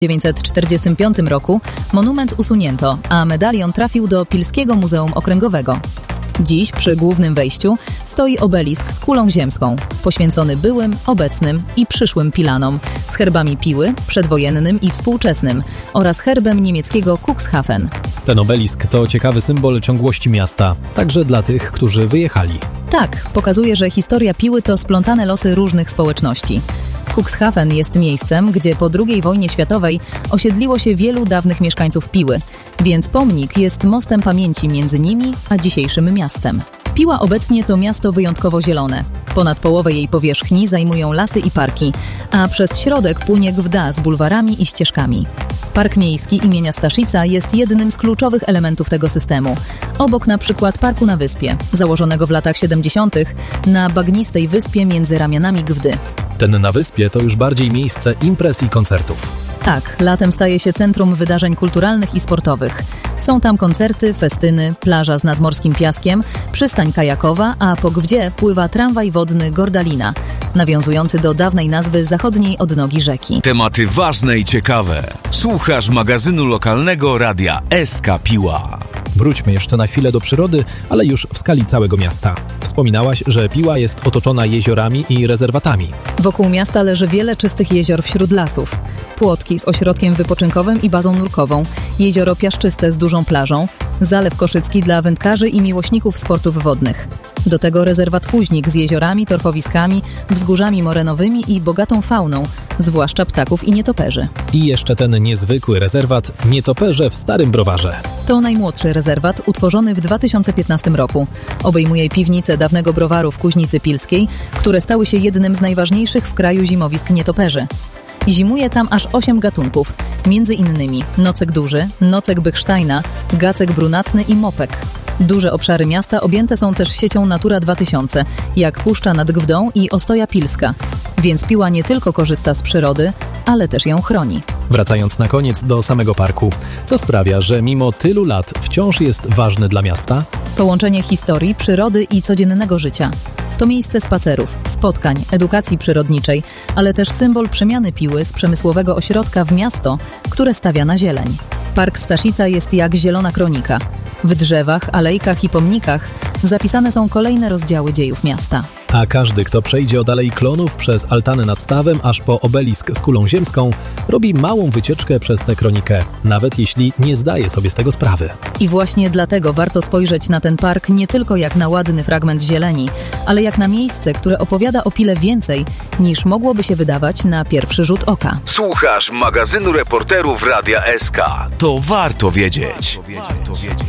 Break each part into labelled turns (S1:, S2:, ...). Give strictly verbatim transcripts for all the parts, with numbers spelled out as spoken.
S1: W tysiąc dziewięćset czterdziestym piątym roku monument usunięto, a medalion trafił do Pilskiego Muzeum Okręgowego. Dziś przy głównym wejściu stoi obelisk z kulą ziemską, poświęcony byłym, obecnym i przyszłym Pilanom, z herbami Piły, przedwojennym i współczesnym oraz herbem niemieckiego Cuxhaven.
S2: Ten obelisk to ciekawy symbol ciągłości miasta, także dla tych, którzy wyjechali.
S1: Tak, pokazuje, że historia Piły to splątane losy różnych społeczności. Cuxhaven jest miejscem, gdzie po drugiej wojnie światowej osiedliło się wielu dawnych mieszkańców Piły, więc pomnik jest mostem pamięci między nimi a dzisiejszym miastem. Piła obecnie to miasto wyjątkowo zielone. Ponad połowę jej powierzchni zajmują lasy i parki, a przez środek płynie Gwda z bulwarami i ścieżkami. Park miejski imienia Staszica jest jednym z kluczowych elementów tego systemu. Obok na przykład Parku na Wyspie, założonego w latach siedemdziesiątych na bagnistej wyspie między ramionami Gwdy.
S2: Ten na wyspie to już bardziej miejsce imprez i koncertów.
S1: Tak, latem staje się centrum wydarzeń kulturalnych i sportowych. Są tam koncerty, festyny, plaża z nadmorskim piaskiem, przystań kajakowa, a po Gwdzie pływa tramwaj wodny Gordalina, nawiązujący do dawnej nazwy zachodniej odnogi rzeki.
S3: Tematy ważne i ciekawe. Słuchasz magazynu lokalnego Radia S K Piła.
S2: Wróćmy jeszcze na chwilę do przyrody, ale już w skali całego miasta. Wspominałaś, że Piła jest otoczona jeziorami i rezerwatami.
S1: Wokół miasta leży wiele czystych jezior wśród lasów. Płotki z ośrodkiem wypoczynkowym i bazą nurkową, jezioro Piaszczyste z dużą plażą, Zalew Koszycki dla wędkarzy i miłośników sportów wodnych. Do tego rezerwat Kuźnik z jeziorami, torfowiskami, wzgórzami morenowymi i bogatą fauną, zwłaszcza ptaków i nietoperzy.
S2: I jeszcze ten niezwykły rezerwat Nietoperze w Starym Browarze.
S1: To najmłodszy rezerwat utworzony w dwa tysiące piętnastym roku. Obejmuje piwnice dawnego browaru w Kuźnicy Pilskiej, które stały się jednym z najważniejszych w kraju zimowisk nietoperzy. Zimuje tam aż osiem gatunków, między innymi nocek duży, nocek bechsteina, gacek brunatny i mopek. Duże obszary miasta objęte są też siecią Natura dwa tysiące, jak Puszcza nad Gwdą i Ostoja Pilska, więc Piła nie tylko korzysta z przyrody, ale też ją chroni.
S2: Wracając na koniec do samego parku, co sprawia, że mimo tylu lat wciąż jest ważny dla miasta?
S1: Połączenie historii, przyrody i codziennego życia. To miejsce spacerów, spotkań, edukacji przyrodniczej, ale też symbol przemiany Piły z przemysłowego ośrodka w miasto, które stawia na zieleń. Park Staszica jest jak zielona kronika. W drzewach, alejkach i pomnikach zapisane są kolejne rozdziały dziejów miasta.
S2: A każdy, kto przejdzie od Alei Klonów przez altanę nad stawem aż po obelisk z kulą ziemską, robi małą wycieczkę przez tę kronikę, nawet jeśli nie zdaje sobie z tego sprawy.
S1: I właśnie dlatego warto spojrzeć na ten park nie tylko jak na ładny fragment zieleni, ale jak na miejsce, które opowiada o Pile więcej, niż mogłoby się wydawać na pierwszy rzut oka.
S3: Słuchasz magazynu reporterów Radia S K. To warto wiedzieć. Warto wiedzieć.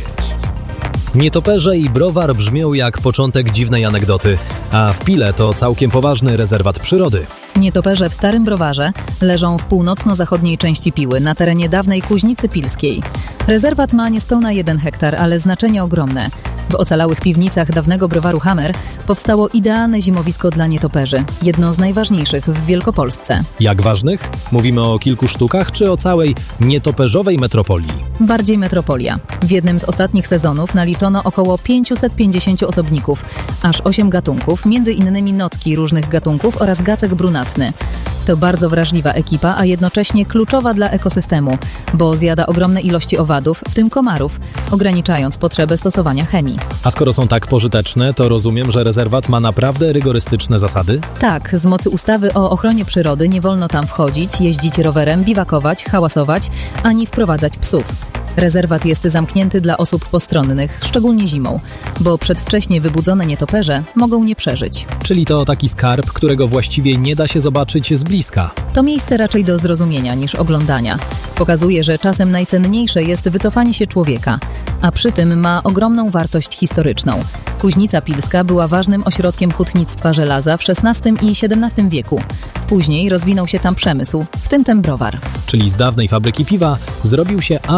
S2: Nietoperze i browar brzmią jak początek dziwnej anegdoty, a w Pile to całkiem poważny rezerwat przyrody.
S1: Nietoperze w Starym Browarze leżą w północno-zachodniej części Piły, na terenie dawnej Kuźnicy Pilskiej. Rezerwat ma niespełna jeden hektar, ale znaczenie ogromne. W ocalałych piwnicach dawnego browaru Hammer powstało idealne zimowisko dla nietoperzy, jedno z najważniejszych w Wielkopolsce.
S2: Jak ważnych? Mówimy o kilku sztukach czy o całej nietoperzowej metropolii?
S1: Bardziej metropolia. W jednym z ostatnich sezonów naliczono około pięćset pięćdziesiąt osobników, aż osiem gatunków, między innymi nocki różnych gatunków oraz gacek brunatny. To bardzo wrażliwa ekipa, a jednocześnie kluczowa dla ekosystemu, bo zjada ogromne ilości owadów, w tym komarów, ograniczając potrzebę stosowania chemii.
S2: A skoro są tak pożyteczne, to rozumiem, że rezerwat ma naprawdę rygorystyczne zasady?
S1: Tak, z mocy ustawy o ochronie przyrody nie wolno tam wchodzić, jeździć rowerem, biwakować, hałasować, ani wprowadzać psów. Rezerwat jest zamknięty dla osób postronnych, szczególnie zimą, bo przedwcześnie wybudzone nietoperze mogą nie przeżyć.
S2: Czyli to taki skarb, którego właściwie nie da się zobaczyć z bliska.
S1: To miejsce raczej do zrozumienia niż oglądania. Pokazuje, że czasem najcenniejsze jest wycofanie się człowieka, a przy tym ma ogromną wartość historyczną. Kuźnica Pilska była ważnym ośrodkiem hutnictwa żelaza w szesnastym i siedemnastym wieku. Później rozwinął się tam przemysł, w tym ten browar.
S2: Czyli z dawnej fabryki piwa zrobił się azyl dla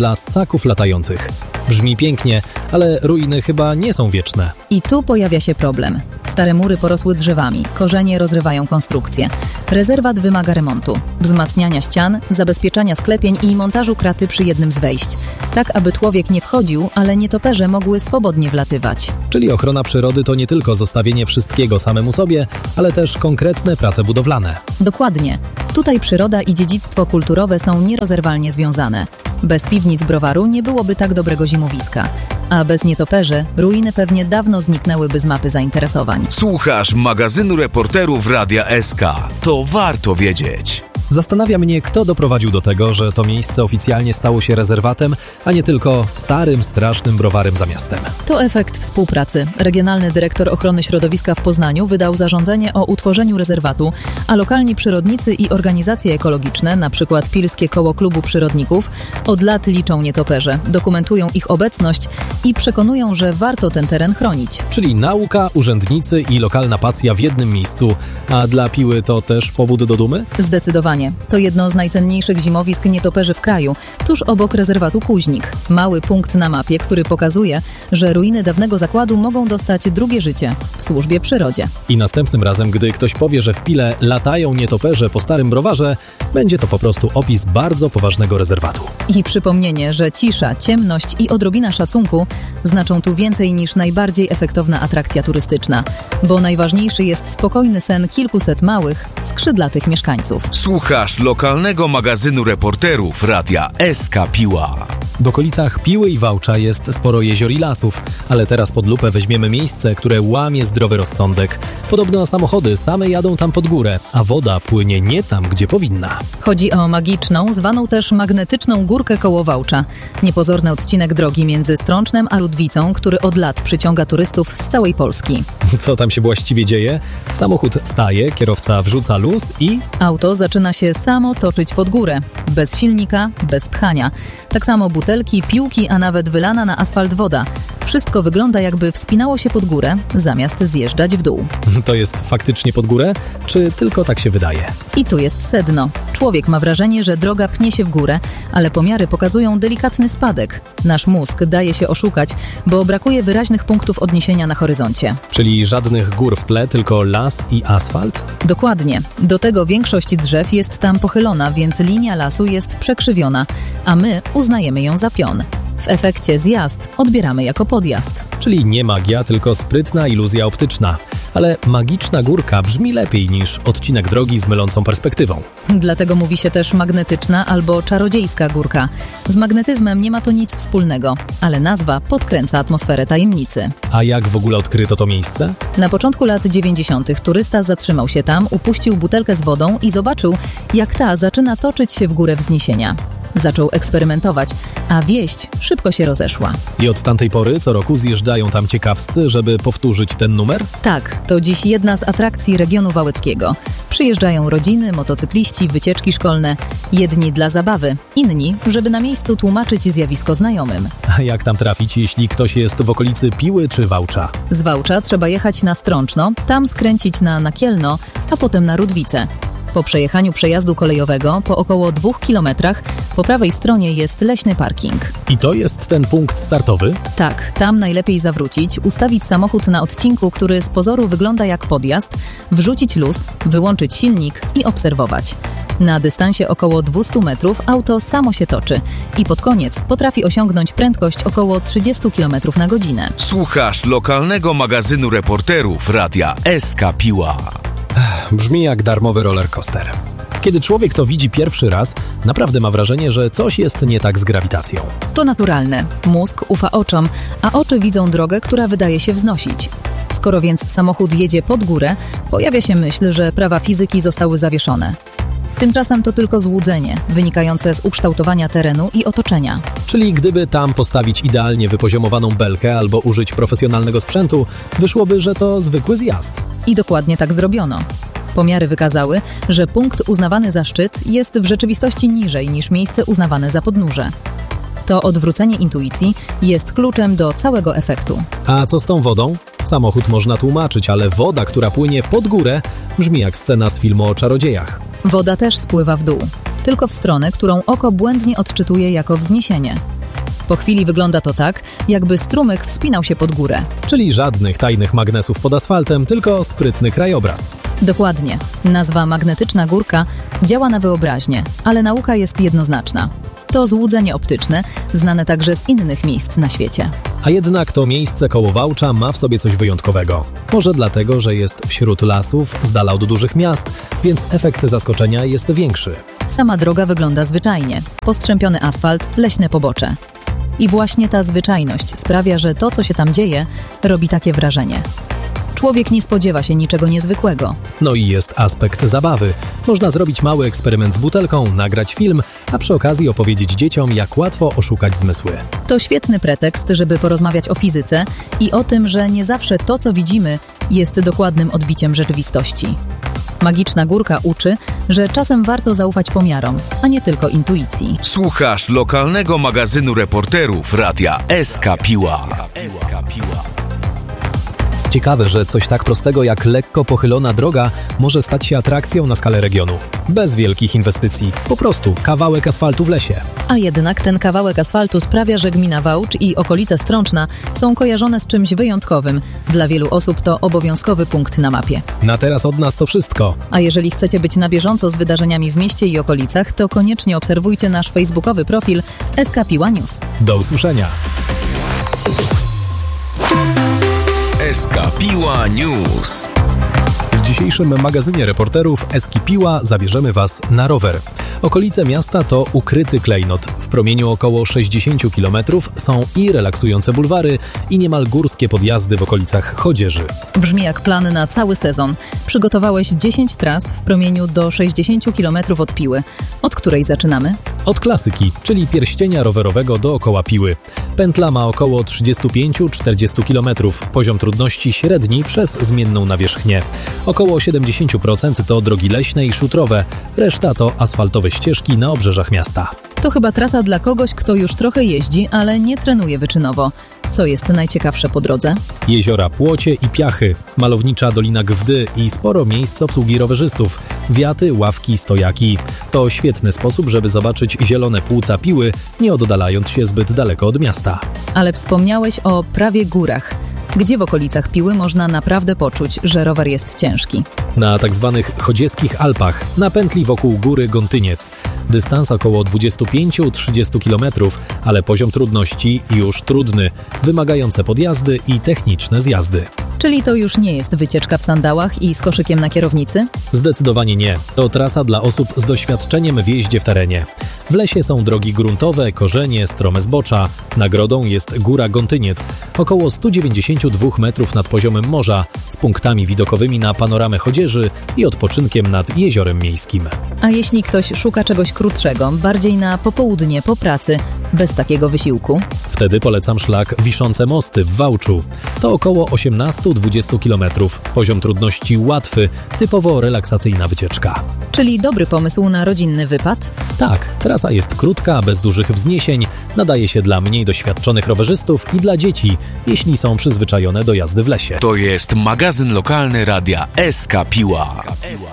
S2: dla ssaków latających. Brzmi pięknie, ale ruiny chyba nie są wieczne.
S1: I tu pojawia się problem. Stare mury porosły drzewami, korzenie rozrywają konstrukcję. Rezerwat wymaga remontu, wzmacniania ścian, zabezpieczania sklepień i montażu kraty przy jednym z wejść. Tak, aby człowiek nie wchodził, ale nietoperze mogły swobodnie wlatywać.
S2: Czyli ochrona przyrody to nie tylko zostawienie wszystkiego samemu sobie, ale też konkretne prace budowlane.
S1: Dokładnie. Tutaj przyroda i dziedzictwo kulturowe są nierozerwalnie związane. Bez piwnic browaru nie byłoby tak dobrego zimowiska. A bez nietoperzy ruiny pewnie dawno zniknęłyby z mapy zainteresowań.
S3: Słuchasz magazynu reporterów Radia S K. To warto wiedzieć.
S2: Zastanawia mnie, kto doprowadził do tego, że to miejsce oficjalnie stało się rezerwatem, a nie tylko starym, strasznym browarem za miastem.
S1: To efekt współpracy. Regionalny dyrektor ochrony środowiska w Poznaniu wydał zarządzenie o utworzeniu rezerwatu, a lokalni przyrodnicy i organizacje ekologiczne, np. Pilskie Koło Klubu Przyrodników, od lat liczą nietoperze, dokumentują ich obecność i przekonują, że warto ten teren chronić.
S2: Czyli nauka, urzędnicy i lokalna pasja w jednym miejscu, a dla Piły to też powód do dumy?
S1: Zdecydowanie. To jedno z najcenniejszych zimowisk nietoperzy w kraju, tuż obok rezerwatu Kuźnik. Mały punkt na mapie, który pokazuje, że ruiny dawnego zakładu mogą dostać drugie życie w służbie przyrodzie.
S2: I następnym razem, gdy ktoś powie, że w Pile latają nietoperze po starym browarze, będzie to po prostu opis bardzo poważnego rezerwatu.
S1: I przypomnienie, że cisza, ciemność i odrobina szacunku znaczą tu więcej niż najbardziej efektowna atrakcja turystyczna, bo najważniejszy jest spokojny sen kilkuset małych, skrzydlatych mieszkańców.
S3: Słuchasz lokalnego magazynu reporterów Radia S K Piła.
S2: W okolicach Piły i Wałcza jest sporo jezior i lasów, ale teraz pod lupę weźmiemy miejsce, które łamie zdrowy rozsądek. Podobno samochody same jadą tam pod górę, a woda płynie nie tam, gdzie powinna.
S1: Chodzi o magiczną, zwaną też magnetyczną górkę koło Wałcza. Niepozorny odcinek drogi między Strącznem a Ludwicą, który od lat przyciąga turystów z całej Polski.
S2: Co tam się właściwie dzieje? Samochód staje, kierowca wrzuca luz i...
S1: auto zaczyna się samo toczyć pod górę. Bez silnika, bez pchania. Tak samo butelki, piłki, a nawet wylana na asfalt woda. Wszystko wygląda, jakby wspinało się pod górę, zamiast zjeżdżać w dół.
S2: To jest faktycznie pod górę, czy tylko tak się wydaje?
S1: I tu jest sedno. Człowiek ma wrażenie, że droga pnie się w górę, ale pomiary pokazują delikatny spadek. Nasz mózg daje się oszukać, bo brakuje wyraźnych punktów odniesienia na horyzoncie.
S2: Czyli żadnych gór w tle, tylko las i asfalt?
S1: Dokładnie. Do tego większość drzew jest tam pochylona, więc linia lasu jest przekrzywiona, a my uznajemy ją za pion. W efekcie zjazd odbieramy jako podjazd.
S2: Czyli nie magia, tylko sprytna iluzja optyczna. Ale magiczna górka brzmi lepiej niż odcinek drogi z mylącą perspektywą.
S1: Dlatego mówi się też magnetyczna albo czarodziejska górka. Z magnetyzmem nie ma to nic wspólnego, ale nazwa podkręca atmosferę tajemnicy.
S2: A jak w ogóle odkryto to miejsce?
S1: Na początku lat dziewięćdziesiątych turysta zatrzymał się tam, upuścił butelkę z wodą i zobaczył, jak ta zaczyna toczyć się w górę wzniesienia. Zaczął eksperymentować, a wieść szybko się rozeszła.
S2: I od tamtej pory co roku zjeżdżają tam ciekawscy, żeby powtórzyć ten numer?
S1: Tak, to dziś jedna z atrakcji regionu wałeckiego. Przyjeżdżają rodziny, motocykliści, wycieczki szkolne. Jedni dla zabawy, inni, żeby na miejscu tłumaczyć zjawisko znajomym.
S2: A jak tam trafić, jeśli ktoś jest w okolicy Piły czy Wałcza?
S1: Z Wałcza trzeba jechać na Strączno, tam skręcić na Nakielno, a potem na Rudwicę. Po przejechaniu przejazdu kolejowego, po około dwóch kilometrach, po prawej stronie jest leśny parking.
S2: I to jest ten punkt startowy?
S1: Tak, tam najlepiej zawrócić, ustawić samochód na odcinku, który z pozoru wygląda jak podjazd, wrzucić luz, wyłączyć silnik i obserwować. Na dystansie około dwieście metrów auto samo się toczy i pod koniec potrafi osiągnąć prędkość około trzydzieści kilometrów na godzinę.
S3: Słuchasz lokalnego magazynu reporterów Radia S K Piła.
S2: Brzmi jak darmowy rollercoaster. Kiedy człowiek to widzi pierwszy raz, naprawdę ma wrażenie, że coś jest nie tak z grawitacją.
S1: To naturalne. Mózg ufa oczom, a oczy widzą drogę, która wydaje się wznosić. Skoro więc samochód jedzie pod górę, pojawia się myśl, że prawa fizyki zostały zawieszone. Tymczasem to tylko złudzenie, wynikające z ukształtowania terenu i otoczenia.
S2: Czyli gdyby tam postawić idealnie wypoziomowaną belkę albo użyć profesjonalnego sprzętu, wyszłoby, że to zwykły zjazd.
S1: I dokładnie tak zrobiono. Pomiary wykazały, że punkt uznawany za szczyt jest w rzeczywistości niżej niż miejsce uznawane za podnóże. To odwrócenie intuicji jest kluczem do całego efektu.
S2: A co z tą wodą? Samochód można tłumaczyć, ale woda, która płynie pod górę, brzmi jak scena z filmu o czarodziejach.
S1: Woda też spływa w dół, tylko w stronę, którą oko błędnie odczytuje jako wzniesienie. Po chwili wygląda to tak, jakby strumyk wspinał się pod górę.
S2: Czyli żadnych tajnych magnesów pod asfaltem, tylko sprytny krajobraz.
S1: Dokładnie. Nazwa magnetyczna górka działa na wyobraźnię, ale nauka jest jednoznaczna. To złudzenie optyczne, znane także z innych miejsc na świecie.
S2: A jednak to miejsce koło Wałcza ma w sobie coś wyjątkowego. Może dlatego, że jest wśród lasów, z dala od dużych miast, więc efekt zaskoczenia jest większy.
S1: Sama droga wygląda zwyczajnie. Postrzępiony asfalt, leśne pobocze. I właśnie ta zwyczajność sprawia, że to, co się tam dzieje, robi takie wrażenie. Człowiek nie spodziewa się niczego niezwykłego.
S2: No i jest aspekt zabawy. Można zrobić mały eksperyment z butelką, nagrać film, a przy okazji opowiedzieć dzieciom, jak łatwo oszukać zmysły.
S1: To świetny pretekst, żeby porozmawiać o fizyce i o tym, że nie zawsze to, co widzimy, jest dokładnym odbiciem rzeczywistości. Magiczna górka uczy, że czasem warto zaufać pomiarom, a nie tylko intuicji.
S3: Słuchasz lokalnego magazynu reporterów Radia S K Piła.
S2: Ciekawe, że coś tak prostego jak lekko pochylona droga może stać się atrakcją na skalę regionu. Bez wielkich inwestycji. Po prostu kawałek asfaltu w lesie.
S1: A jednak ten kawałek asfaltu sprawia, że gmina Wałcz i okolice Strączna są kojarzone z czymś wyjątkowym. Dla wielu osób to obowiązkowy punkt na mapie.
S2: Na teraz od nas to wszystko.
S1: A jeżeli chcecie być na bieżąco z wydarzeniami w mieście i okolicach, to koniecznie obserwujcie nasz facebookowy profil S K Piła News.
S2: Do usłyszenia.
S3: S K Piła News.
S2: W dzisiejszym magazynie reporterów S K Piła zabierzemy Was na rower. Okolice miasta to ukryty klejnot. W promieniu około sześćdziesiąt kilometrów są i relaksujące bulwary, i niemal górskie podjazdy w okolicach Chodzieży.
S1: Brzmi jak plan na cały sezon. Przygotowałeś dziesięć tras w promieniu do sześćdziesiąt kilometrów od Piły. Od której zaczynamy?
S2: Od klasyki, czyli pierścienia rowerowego dookoła Piły. Pętla ma około trzydzieści pięć do czterdziestu kilometrów. Poziom trudności średni przez zmienną nawierzchnię. Około siedemdziesiąt procent to drogi leśne i szutrowe, reszta to asfaltowe ścieżki na obrzeżach miasta.
S1: To chyba trasa dla kogoś, kto już trochę jeździ, ale nie trenuje wyczynowo. Co jest najciekawsze po drodze?
S2: Jeziora Płocie i Piachy, malownicza Dolina Gwdy i sporo miejsc obsługi rowerzystów, wiaty, ławki, stojaki. To świetny sposób, żeby zobaczyć zielone płuca Piły, nie oddalając się zbyt daleko od miasta.
S1: Ale wspomniałeś o prawie górach. Gdzie w okolicach Piły można naprawdę poczuć, że rower jest ciężki?
S2: Na tak zwanych chodzieskich Alpach, na pętli wokół góry Gontyniec. Dystans około dwadzieścia pięć do trzydziestu kilometrów, ale poziom trudności już trudny, wymagające podjazdy i techniczne zjazdy.
S1: Czyli to już nie jest wycieczka w sandałach i z koszykiem na kierownicy?
S2: Zdecydowanie nie. To trasa dla osób z doświadczeniem w jeździe w terenie. W lesie są drogi gruntowe, korzenie, strome zbocza. Nagrodą jest Góra Gontyniec, około sto dziewięćdziesiąt dwa metrów nad poziomem morza, z punktami widokowymi na panoramę Chodzieży i odpoczynkiem nad jeziorem miejskim.
S1: A jeśli ktoś szuka czegoś krótszego, bardziej na popołudnie, po pracy, bez takiego wysiłku?
S2: Wtedy polecam szlak Wiszące Mosty w Wałczu. To około osiemnaście do dwudziestu kilometrów. Poziom trudności łatwy, typowo relaksacyjna wycieczka.
S1: Czyli dobry pomysł na rodzinny wypad?
S2: Tak, trasa jest krótka, bez dużych wzniesień, nadaje się dla mniej doświadczonych rowerzystów i dla dzieci, jeśli są przyzwyczajone do jazdy w lesie.
S3: To jest magazyn lokalny Radia S K Piła.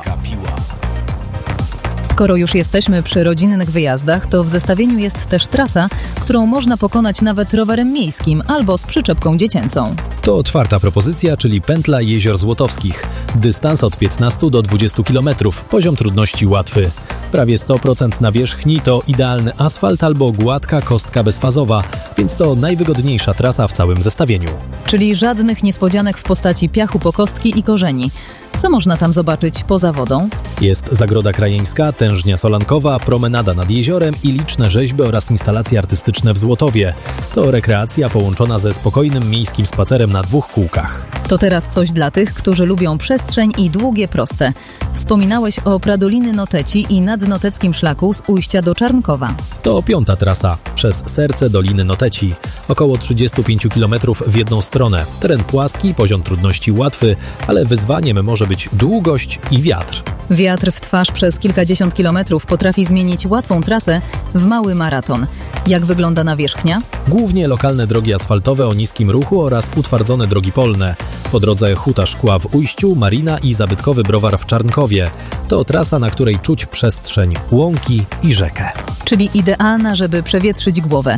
S1: Skoro już jesteśmy przy rodzinnych wyjazdach, to w zestawieniu jest też trasa, którą można pokonać nawet rowerem miejskim albo z przyczepką dziecięcą.
S2: To czwarta propozycja, czyli pętla Jezior Złotowskich. Dystans od piętnastu do dwudziestu kilometrów, poziom trudności łatwy. Prawie sto procent nawierzchni to idealny asfalt albo gładka kostka bezfazowa, więc to najwygodniejsza trasa w całym zestawieniu.
S1: Czyli żadnych niespodzianek w postaci piachu po kostki i korzeni. Co można tam zobaczyć poza wodą?
S2: Jest zagroda krajeńska, tężnia solankowa, promenada nad jeziorem i liczne rzeźby oraz instalacje artystyczne w Złotowie. To rekreacja połączona ze spokojnym miejskim spacerem na dwóch kółkach.
S1: To teraz coś dla tych, którzy lubią przestrzeń i długie proste. Wspominałeś o Pradoliny Noteci i nadnoteckim szlaku z ujścia do Czarnkowa.
S2: To piąta trasa, przez serce Doliny Noteci. Około trzydzieści pięć kilometrów w jedną stronę. Teren płaski, poziom trudności łatwy, ale wyzwaniem może być długość i wiatr.
S1: Wiatr w twarz przez kilkadziesiąt kilometrów potrafi zmienić łatwą trasę w mały maraton. Jak wygląda nawierzchnia?
S2: Głównie lokalne drogi asfaltowe o niskim ruchu oraz utwardzone drogi polne. Po drodze Huta Szkła w Ujściu, Marina i zabytkowy browar w Czarnkowie. To trasa, na której czuć przestrzeń, łąki i rzekę.
S1: Czyli idealna, żeby przewietrzyć głowę.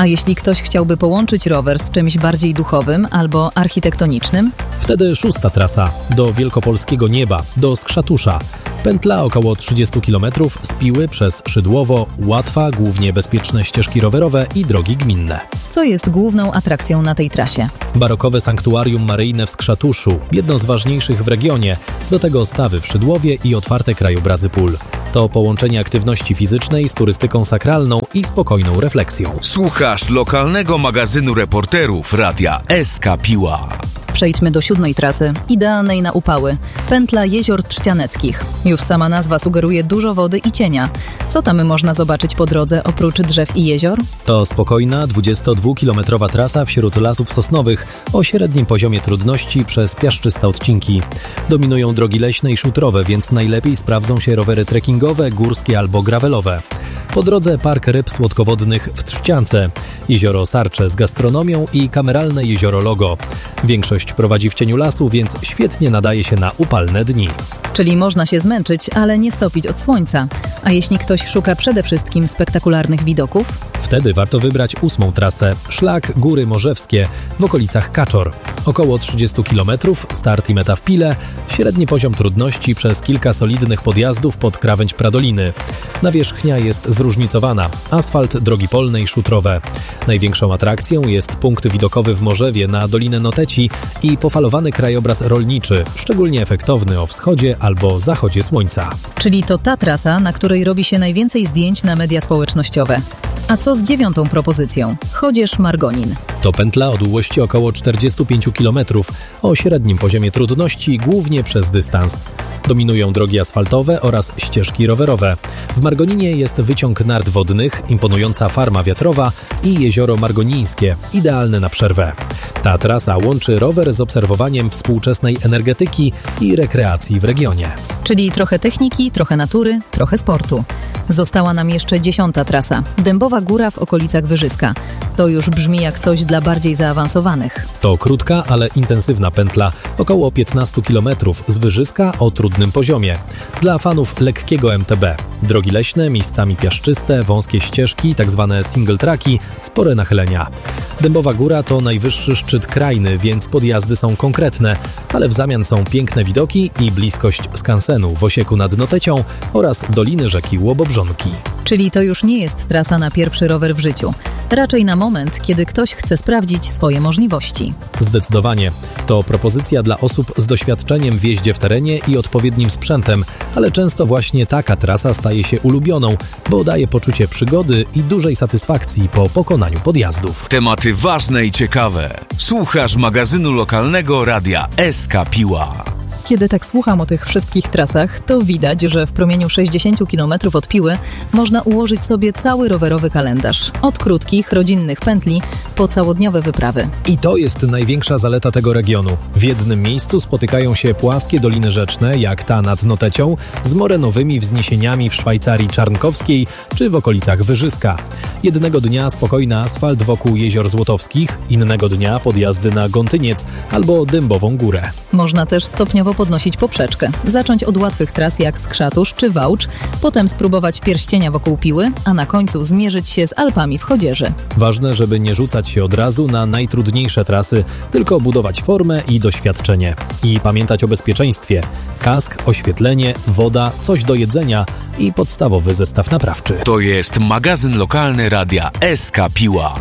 S1: A jeśli ktoś chciałby połączyć rower z czymś bardziej duchowym albo architektonicznym?
S2: Wtedy szósta trasa do wielkopolskiego nieba, do Skrzatusza. Pętla około trzydzieści kilometrów z Piły przez Szydłowo, łatwa, głównie bezpieczne ścieżki rowerowe i drogi gminne.
S1: Co jest główną atrakcją na tej trasie?
S2: Barokowe sanktuarium maryjne w Skrzatuszu, jedno z ważniejszych w regionie, do tego stawy w Szydłowie i otwarte krajobrazy pól. To połączenie aktywności fizycznej z turystyką sakralną i spokojną refleksją.
S3: Słuchasz lokalnego magazynu reporterów Radia S K Piła.
S1: Przejdźmy do siódmej trasy, idealnej na upały. Pętla Jezior Trzcianeckich. Już sama nazwa sugeruje dużo wody i cienia. Co tam można zobaczyć po drodze oprócz drzew i jezior?
S2: To spokojna, dwudziestodwukilometrowa trasa wśród lasów sosnowych o średnim poziomie trudności przez piaszczyste odcinki. Dominują drogi leśne i szutrowe, więc najlepiej sprawdzą się rowery trekkingowe, górskie albo gravelowe. Po drodze park ryb słodkowodnych w Trzciance, jezioro Sarcze z gastronomią i kameralne jezioro Logo. Większość prowadzi w cieniu lasu, więc świetnie nadaje się na upalne dni.
S1: Czyli można się zmęczyć, ale nie stopić od słońca. A jeśli ktoś szuka przede wszystkim spektakularnych widoków?
S2: Wtedy warto wybrać ósmą trasę, szlak Góry Morzewskie w okolicach Kaczor. Około trzydzieści kilometrów, start i meta w Pile, średni poziom trudności przez kilka solidnych podjazdów pod krawędź Pradoliny. Nawierzchnia jest zróżnicowana, asfalt, drogi polne i szutrowe. Największą atrakcją jest punkt widokowy w Morzewie na Dolinę Noteci i pofalowany krajobraz rolniczy, szczególnie efektowny o wschodzie albo zachodzie słońca.
S1: Czyli to ta trasa, na której robi się najwięcej zdjęć na media społecznościowe. A co z dziewiątą propozycją? Chodzież-Margonin.
S2: To pętla o długości około czterdzieści pięć kilometrów, o średnim poziomie trudności, głównie przez dystans. Dominują drogi asfaltowe oraz ścieżki rowerowe. W Margoninie jest wyciąg nart wodnych, imponująca farma wiatrowa i jezioro margonińskie, idealne na przerwę. Ta trasa łączy rower z obserwowaniem współczesnej energetyki i rekreacji w regionie.
S1: Czyli trochę techniki, trochę natury, trochę sportu. Została nam jeszcze dziesiąta trasa. Dębowa Góra w okolicach Wyżyska. To już brzmi jak coś dla bardziej zaawansowanych.
S2: To krótka, ale intensywna pętla, około piętnaście kilometrów z Wyżyska o trudnym poziomie. Dla fanów lekkiego M T B. Drogi leśne, miejscami piaszczyste, wąskie ścieżki, tak zwane single tracki, spore nachylenia. Dębowa Góra to najwyższy szczyt krainy, więc podjazdy są konkretne, ale w zamian są piękne widoki i bliskość skansenu w Osieku nad Notecią oraz doliny rzeki Łobobrzonki.
S1: Czyli to już nie jest trasa na pierwszy rower w życiu. Raczej na moment, kiedy ktoś chce sprawdzić swoje możliwości.
S2: Zdecydowanie. To propozycja dla osób z doświadczeniem w jeździe w terenie i odpowiednim sprzętem, ale często właśnie taka trasa staje się ulubioną, bo daje poczucie przygody i dużej satysfakcji po pokonaniu podjazdów.
S3: Tematy ważne i ciekawe. Słuchasz magazynu lokalnego Radia S K Piła.
S1: Kiedy tak słucham o tych wszystkich trasach, to widać, że w promieniu sześćdziesiąt kilometrów od Piły można ułożyć sobie cały rowerowy kalendarz. Od krótkich, rodzinnych pętli po całodniowe wyprawy.
S2: I to jest największa zaleta tego regionu. W jednym miejscu spotykają się płaskie doliny rzeczne, jak ta nad Notecią, z morenowymi wzniesieniami w Szwajcarii Czarnkowskiej czy w okolicach Wyżyska. Jednego dnia spokojny asfalt wokół Jezior Złotowskich, innego dnia podjazdy na Gątyniec albo Dębową Górę.
S1: Można też stopniowo podnosić poprzeczkę. Zacząć od łatwych tras jak Skrzatusz czy Wałcz, potem spróbować pierścienia wokół Piły, a na końcu zmierzyć się z Alpami w Chodzieży.
S2: Ważne, żeby nie rzucać się od razu na najtrudniejsze trasy, tylko budować formę i doświadczenie. I pamiętać o bezpieczeństwie. Kask, oświetlenie, woda, coś do jedzenia i podstawowy zestaw naprawczy.
S3: To jest magazyn lokalny Radia S K Piła.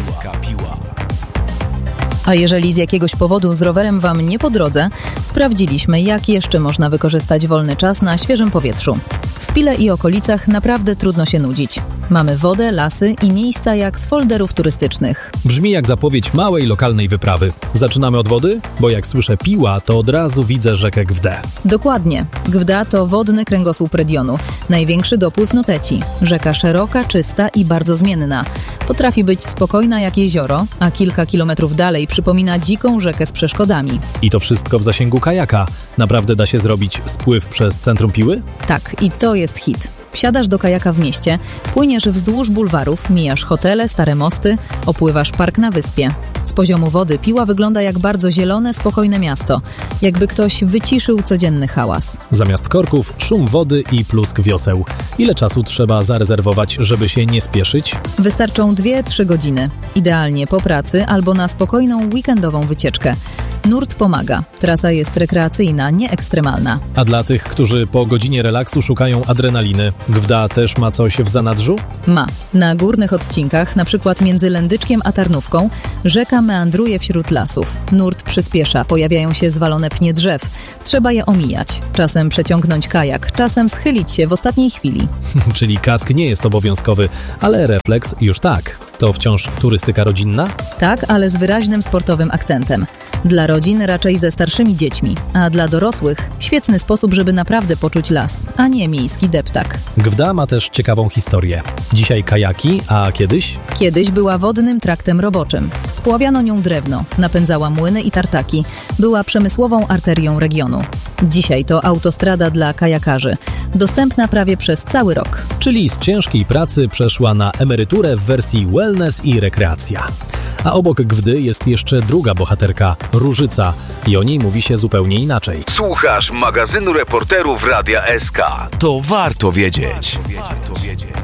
S1: A jeżeli z jakiegoś powodu z rowerem Wam nie po drodze, sprawdziliśmy, jak jeszcze można wykorzystać wolny czas na świeżym powietrzu. W Pile i okolicach naprawdę trudno się nudzić. Mamy wodę, lasy i miejsca jak z folderów turystycznych.
S2: Brzmi jak zapowiedź małej lokalnej wyprawy. Zaczynamy od wody? Bo jak słyszę Piła, to od razu widzę rzekę Gwdę.
S1: Dokładnie. Gwda to wodny kręgosłup regionu. Największy dopływ Noteci. Rzeka szeroka, czysta i bardzo zmienna. Potrafi być spokojna jak jezioro, a kilka kilometrów dalej przypomina dziką rzekę z przeszkodami.
S2: I to wszystko w zasięgu kajaka. Naprawdę da się zrobić spływ przez centrum Piły?
S1: Tak, i to jest hit. Wsiadasz do kajaka w mieście, płyniesz wzdłuż bulwarów, mijasz hotele, stare mosty, opływasz park na wyspie. Z poziomu wody Piła wygląda jak bardzo zielone, spokojne miasto. Jakby ktoś wyciszył codzienny hałas.
S2: Zamiast korków szum wody i plusk wioseł. Ile czasu trzeba zarezerwować, żeby się nie spieszyć?
S1: Wystarczą dwie trzy godziny. Idealnie po pracy albo na spokojną weekendową wycieczkę. Nurt pomaga. Trasa jest rekreacyjna, nie ekstremalna.
S2: A dla tych, którzy po godzinie relaksu szukają adrenaliny, Gwda też ma coś w zanadrzu?
S1: Ma. Na górnych odcinkach, na przykład między Lędyczkiem a Tarnówką, rzeka meandruje wśród lasów. Nurt przyspiesza, pojawiają się zwalone pnie drzew. Trzeba je omijać. Czasem przeciągnąć kajak, czasem schylić się w ostatniej chwili.
S2: Czyli kask nie jest obowiązkowy, ale refleks już tak. To wciąż turystyka rodzinna?
S1: Tak, ale z wyraźnym sportowym akcentem. Dla rodzin raczej ze starszymi dziećmi, a dla dorosłych świetny sposób, żeby naprawdę poczuć las, a nie miejski deptak.
S2: Gwda ma też ciekawą historię. Dzisiaj kajaki, a kiedyś?
S1: Kiedyś była wodnym traktem roboczym. Spławiano nią drewno, napędzała młyny i tartaki. Była przemysłową arterią regionu. Dzisiaj to autostrada dla kajakarzy, dostępna prawie przez cały rok.
S2: Czyli z ciężkiej pracy przeszła na emeryturę w wersji wellness i rekreacja. A obok Gwdy jest jeszcze druga bohaterka, Różyca. I o niej mówi się zupełnie inaczej.
S3: Słuchasz magazynu reporterów Radia S K. To warto wiedzieć. Warto wiedzieć.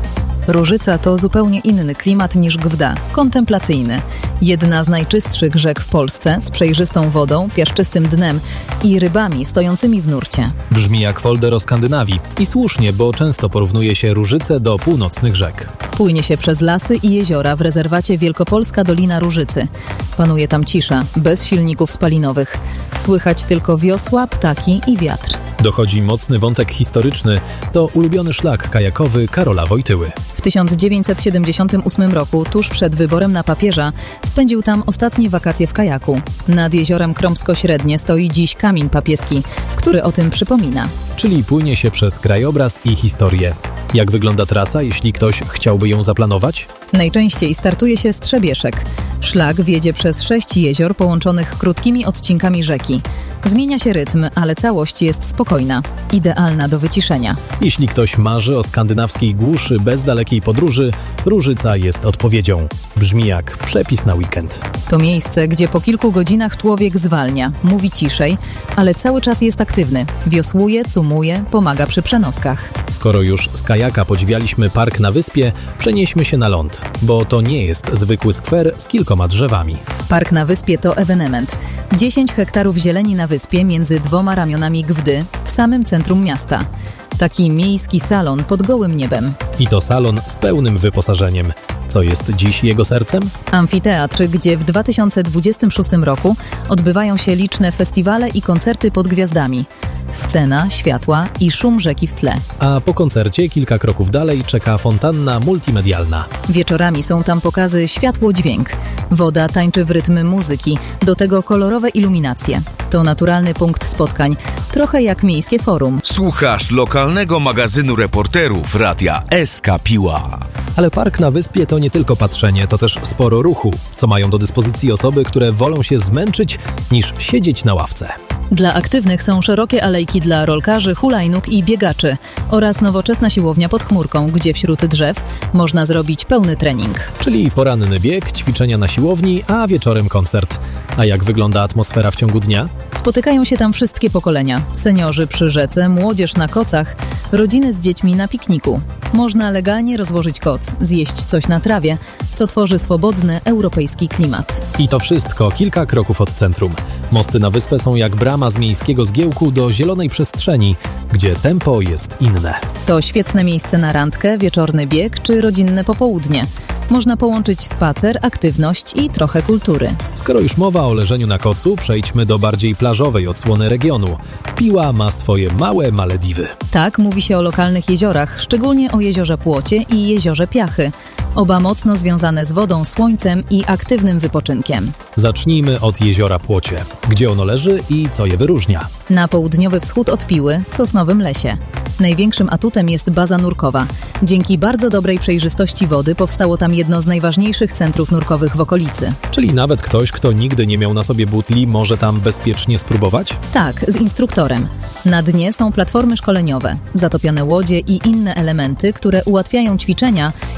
S1: Różyca to zupełnie inny klimat niż Gwda, kontemplacyjny. Jedna z najczystszych rzek w Polsce, z przejrzystą wodą, piaszczystym dnem i rybami stojącymi w nurcie.
S2: Brzmi jak folder o Skandynawii. I słusznie, bo często porównuje się Różycę do północnych rzek.
S1: Płynie się przez lasy i jeziora w rezerwacie Wielkopolska Dolina Różycy. Panuje tam cisza, bez silników spalinowych. Słychać tylko wiosła, ptaki i wiatr.
S2: Dochodzi mocny wątek historyczny. To ulubiony szlak kajakowy Karola Wojtyły.
S1: W tysiąc dziewięćset siedemdziesiątym ósmym roku, tuż przed wyborem na papieża, spędził tam ostatnie wakacje w kajaku. Nad jeziorem Kromsko-Średnie stoi dziś kamień papieski, który o tym przypomina.
S2: Czyli płynie się przez krajobraz i historię. Jak wygląda trasa, jeśli ktoś chciałby ją zaplanować?
S1: Najczęściej startuje się z Trzebieszek. Szlak wiedzie przez sześć jezior połączonych krótkimi odcinkami rzeki. Zmienia się rytm, ale całość jest spokojna, idealna do wyciszenia.
S2: Jeśli ktoś marzy o skandynawskiej głuszy bez dalekiej podróży, Różyca jest odpowiedzią. Brzmi jak przepis na weekend.
S1: To miejsce, gdzie po kilku godzinach człowiek zwalnia, mówi ciszej, ale cały czas jest aktywny. Wiosłuje, cumuje, pomaga przy przenoskach.
S2: Skoro już z kajaka podziwialiśmy park na wyspie, przenieśmy się na ląd, bo to nie jest zwykły skwer z kilkoma drzewami.
S1: Park na wyspie to ewenement. dziesięć hektarów zieleni na wyspie między dwoma ramionami Gwdy w samym centrum miasta. Taki miejski salon pod gołym niebem.
S2: I to salon z pełnym wyposażeniem. Co jest dziś jego sercem?
S1: Amfiteatr, gdzie w dwa tysiące dwudziestym szóstym roku odbywają się liczne festiwale i koncerty pod gwiazdami. Scena, światła i szum rzeki w tle.
S2: A po koncercie kilka kroków dalej czeka fontanna multimedialna.
S1: Wieczorami są tam pokazy światło-dźwięk. Woda tańczy w rytm muzyki, do tego kolorowe iluminacje. To naturalny punkt spotkań, trochę jak miejskie forum.
S3: Słuchasz lokalnego magazynu reporterów Radia S K Piła.
S2: Ale park na wyspie to nie tylko patrzenie, to też sporo ruchu, co mają do dyspozycji osoby, które wolą się zmęczyć niż siedzieć na ławce.
S1: Dla aktywnych są szerokie alejki dla rolkarzy, hulajnóg i biegaczy oraz nowoczesna siłownia pod chmurką, gdzie wśród drzew można zrobić pełny trening.
S2: Czyli poranny bieg, ćwiczenia na siłowni, a wieczorem koncert. A jak wygląda atmosfera w ciągu dnia?
S1: Spotykają się tam wszystkie pokolenia. Seniorzy przy rzece, młodzież na kocach, rodziny z dziećmi na pikniku. Można legalnie rozłożyć koc, zjeść coś na trawie, co tworzy swobodny, europejski klimat.
S2: I to wszystko kilka kroków od centrum. Mosty na wyspę są jak brama z miejskiego zgiełku do zielonej przestrzeni, gdzie tempo jest inne.
S1: To świetne miejsce na randkę, wieczorny bieg czy rodzinne popołudnie. Można połączyć spacer, aktywność i trochę kultury.
S2: Skoro już mowa o leżeniu na kocu, przejdźmy do bardziej plażowej odsłony regionu. Piła ma swoje małe Malediwy.
S1: Tak mówi się o lokalnych jeziorach, szczególnie o jeziorze Płocie i jeziorze Piachy. Oba mocno związane z wodą, słońcem i aktywnym wypoczynkiem.
S2: Zacznijmy od jeziora Płocie. Gdzie ono leży i co je wyróżnia?
S1: Na południowy wschód od Piły, w Sosnowym Lesie. Największym atutem jest baza nurkowa. Dzięki bardzo dobrej przejrzystości wody powstało tam jedno z najważniejszych centrów nurkowych w okolicy.
S2: Czyli nawet ktoś, kto nigdy nie miał na sobie butli, może tam bezpiecznie spróbować?
S1: Tak, z instruktorem. Na dnie są platformy szkoleniowe, zatopione łodzie i inne elementy, które ułatwiają ćwiczenia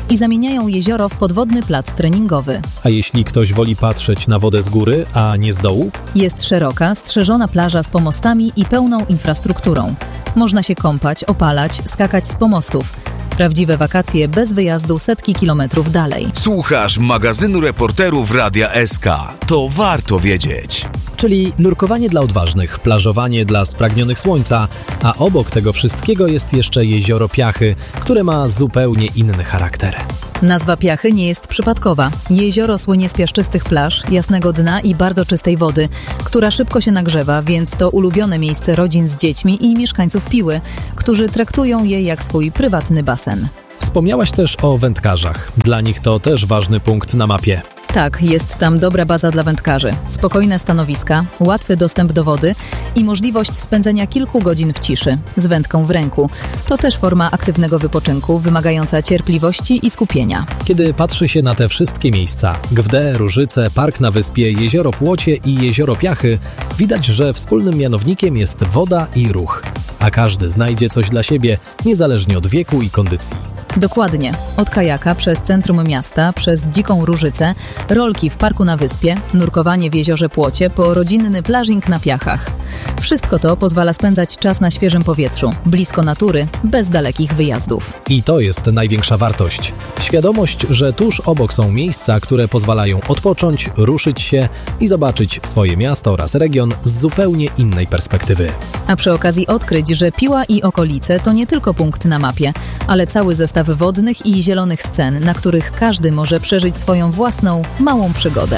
S1: i zamieniają jezioro w podwodny plac treningowy.
S2: A jeśli ktoś woli patrzeć na wodę z góry, a nie z dołu?
S1: Jest szeroka, strzeżona plaża z pomostami i pełną infrastrukturą. Można się kąpać, opalać, skakać z pomostów. Prawdziwe wakacje bez wyjazdu setki kilometrów dalej.
S3: Słuchasz magazynu reporterów Radia S K. To warto wiedzieć.
S2: Czyli nurkowanie dla odważnych, plażowanie dla spragnionych słońca, a obok tego wszystkiego jest jeszcze jezioro Piachy, które ma zupełnie inny charakter.
S1: Nazwa Piachy nie jest przypadkowa. Jezioro słynie z piaszczystych plaż, jasnego dna i bardzo czystej wody, która szybko się nagrzewa, więc to ulubione miejsce rodzin z dziećmi i mieszkańców Piły, którzy traktują je jak swój prywatny basen.
S2: Wspomniałaś też o wędkarzach. Dla nich to też ważny punkt na mapie.
S1: Tak, jest tam dobra baza dla wędkarzy, spokojne stanowiska, łatwy dostęp do wody i możliwość spędzenia kilku godzin w ciszy, z wędką w ręku. To też forma aktywnego wypoczynku, wymagająca cierpliwości i skupienia.
S2: Kiedy patrzy się na te wszystkie miejsca, Gwdę, Różyce, Park na Wyspie, Jezioro Płocie i Jezioro Piachy, widać, że wspólnym mianownikiem jest woda i ruch. A każdy znajdzie coś dla siebie, niezależnie od wieku i kondycji.
S1: Dokładnie. Od kajaka przez centrum miasta, przez Dziką Różycę, rolki w Parku na Wyspie, nurkowanie w Jeziorze Płocie, po rodzinny plażing na Piachach. Wszystko to pozwala spędzać czas na świeżym powietrzu, blisko natury, bez dalekich wyjazdów.
S2: I to jest największa wartość. Świadomość, że tuż obok są miejsca, które pozwalają odpocząć, ruszyć się i zobaczyć swoje miasto oraz region z zupełnie innej perspektywy.
S1: A przy okazji odkryć, że Piła i okolice to nie tylko punkt na mapie, ale cały zestaw wodnych i zielonych scen, na których każdy może przeżyć swoją własną, małą przygodę.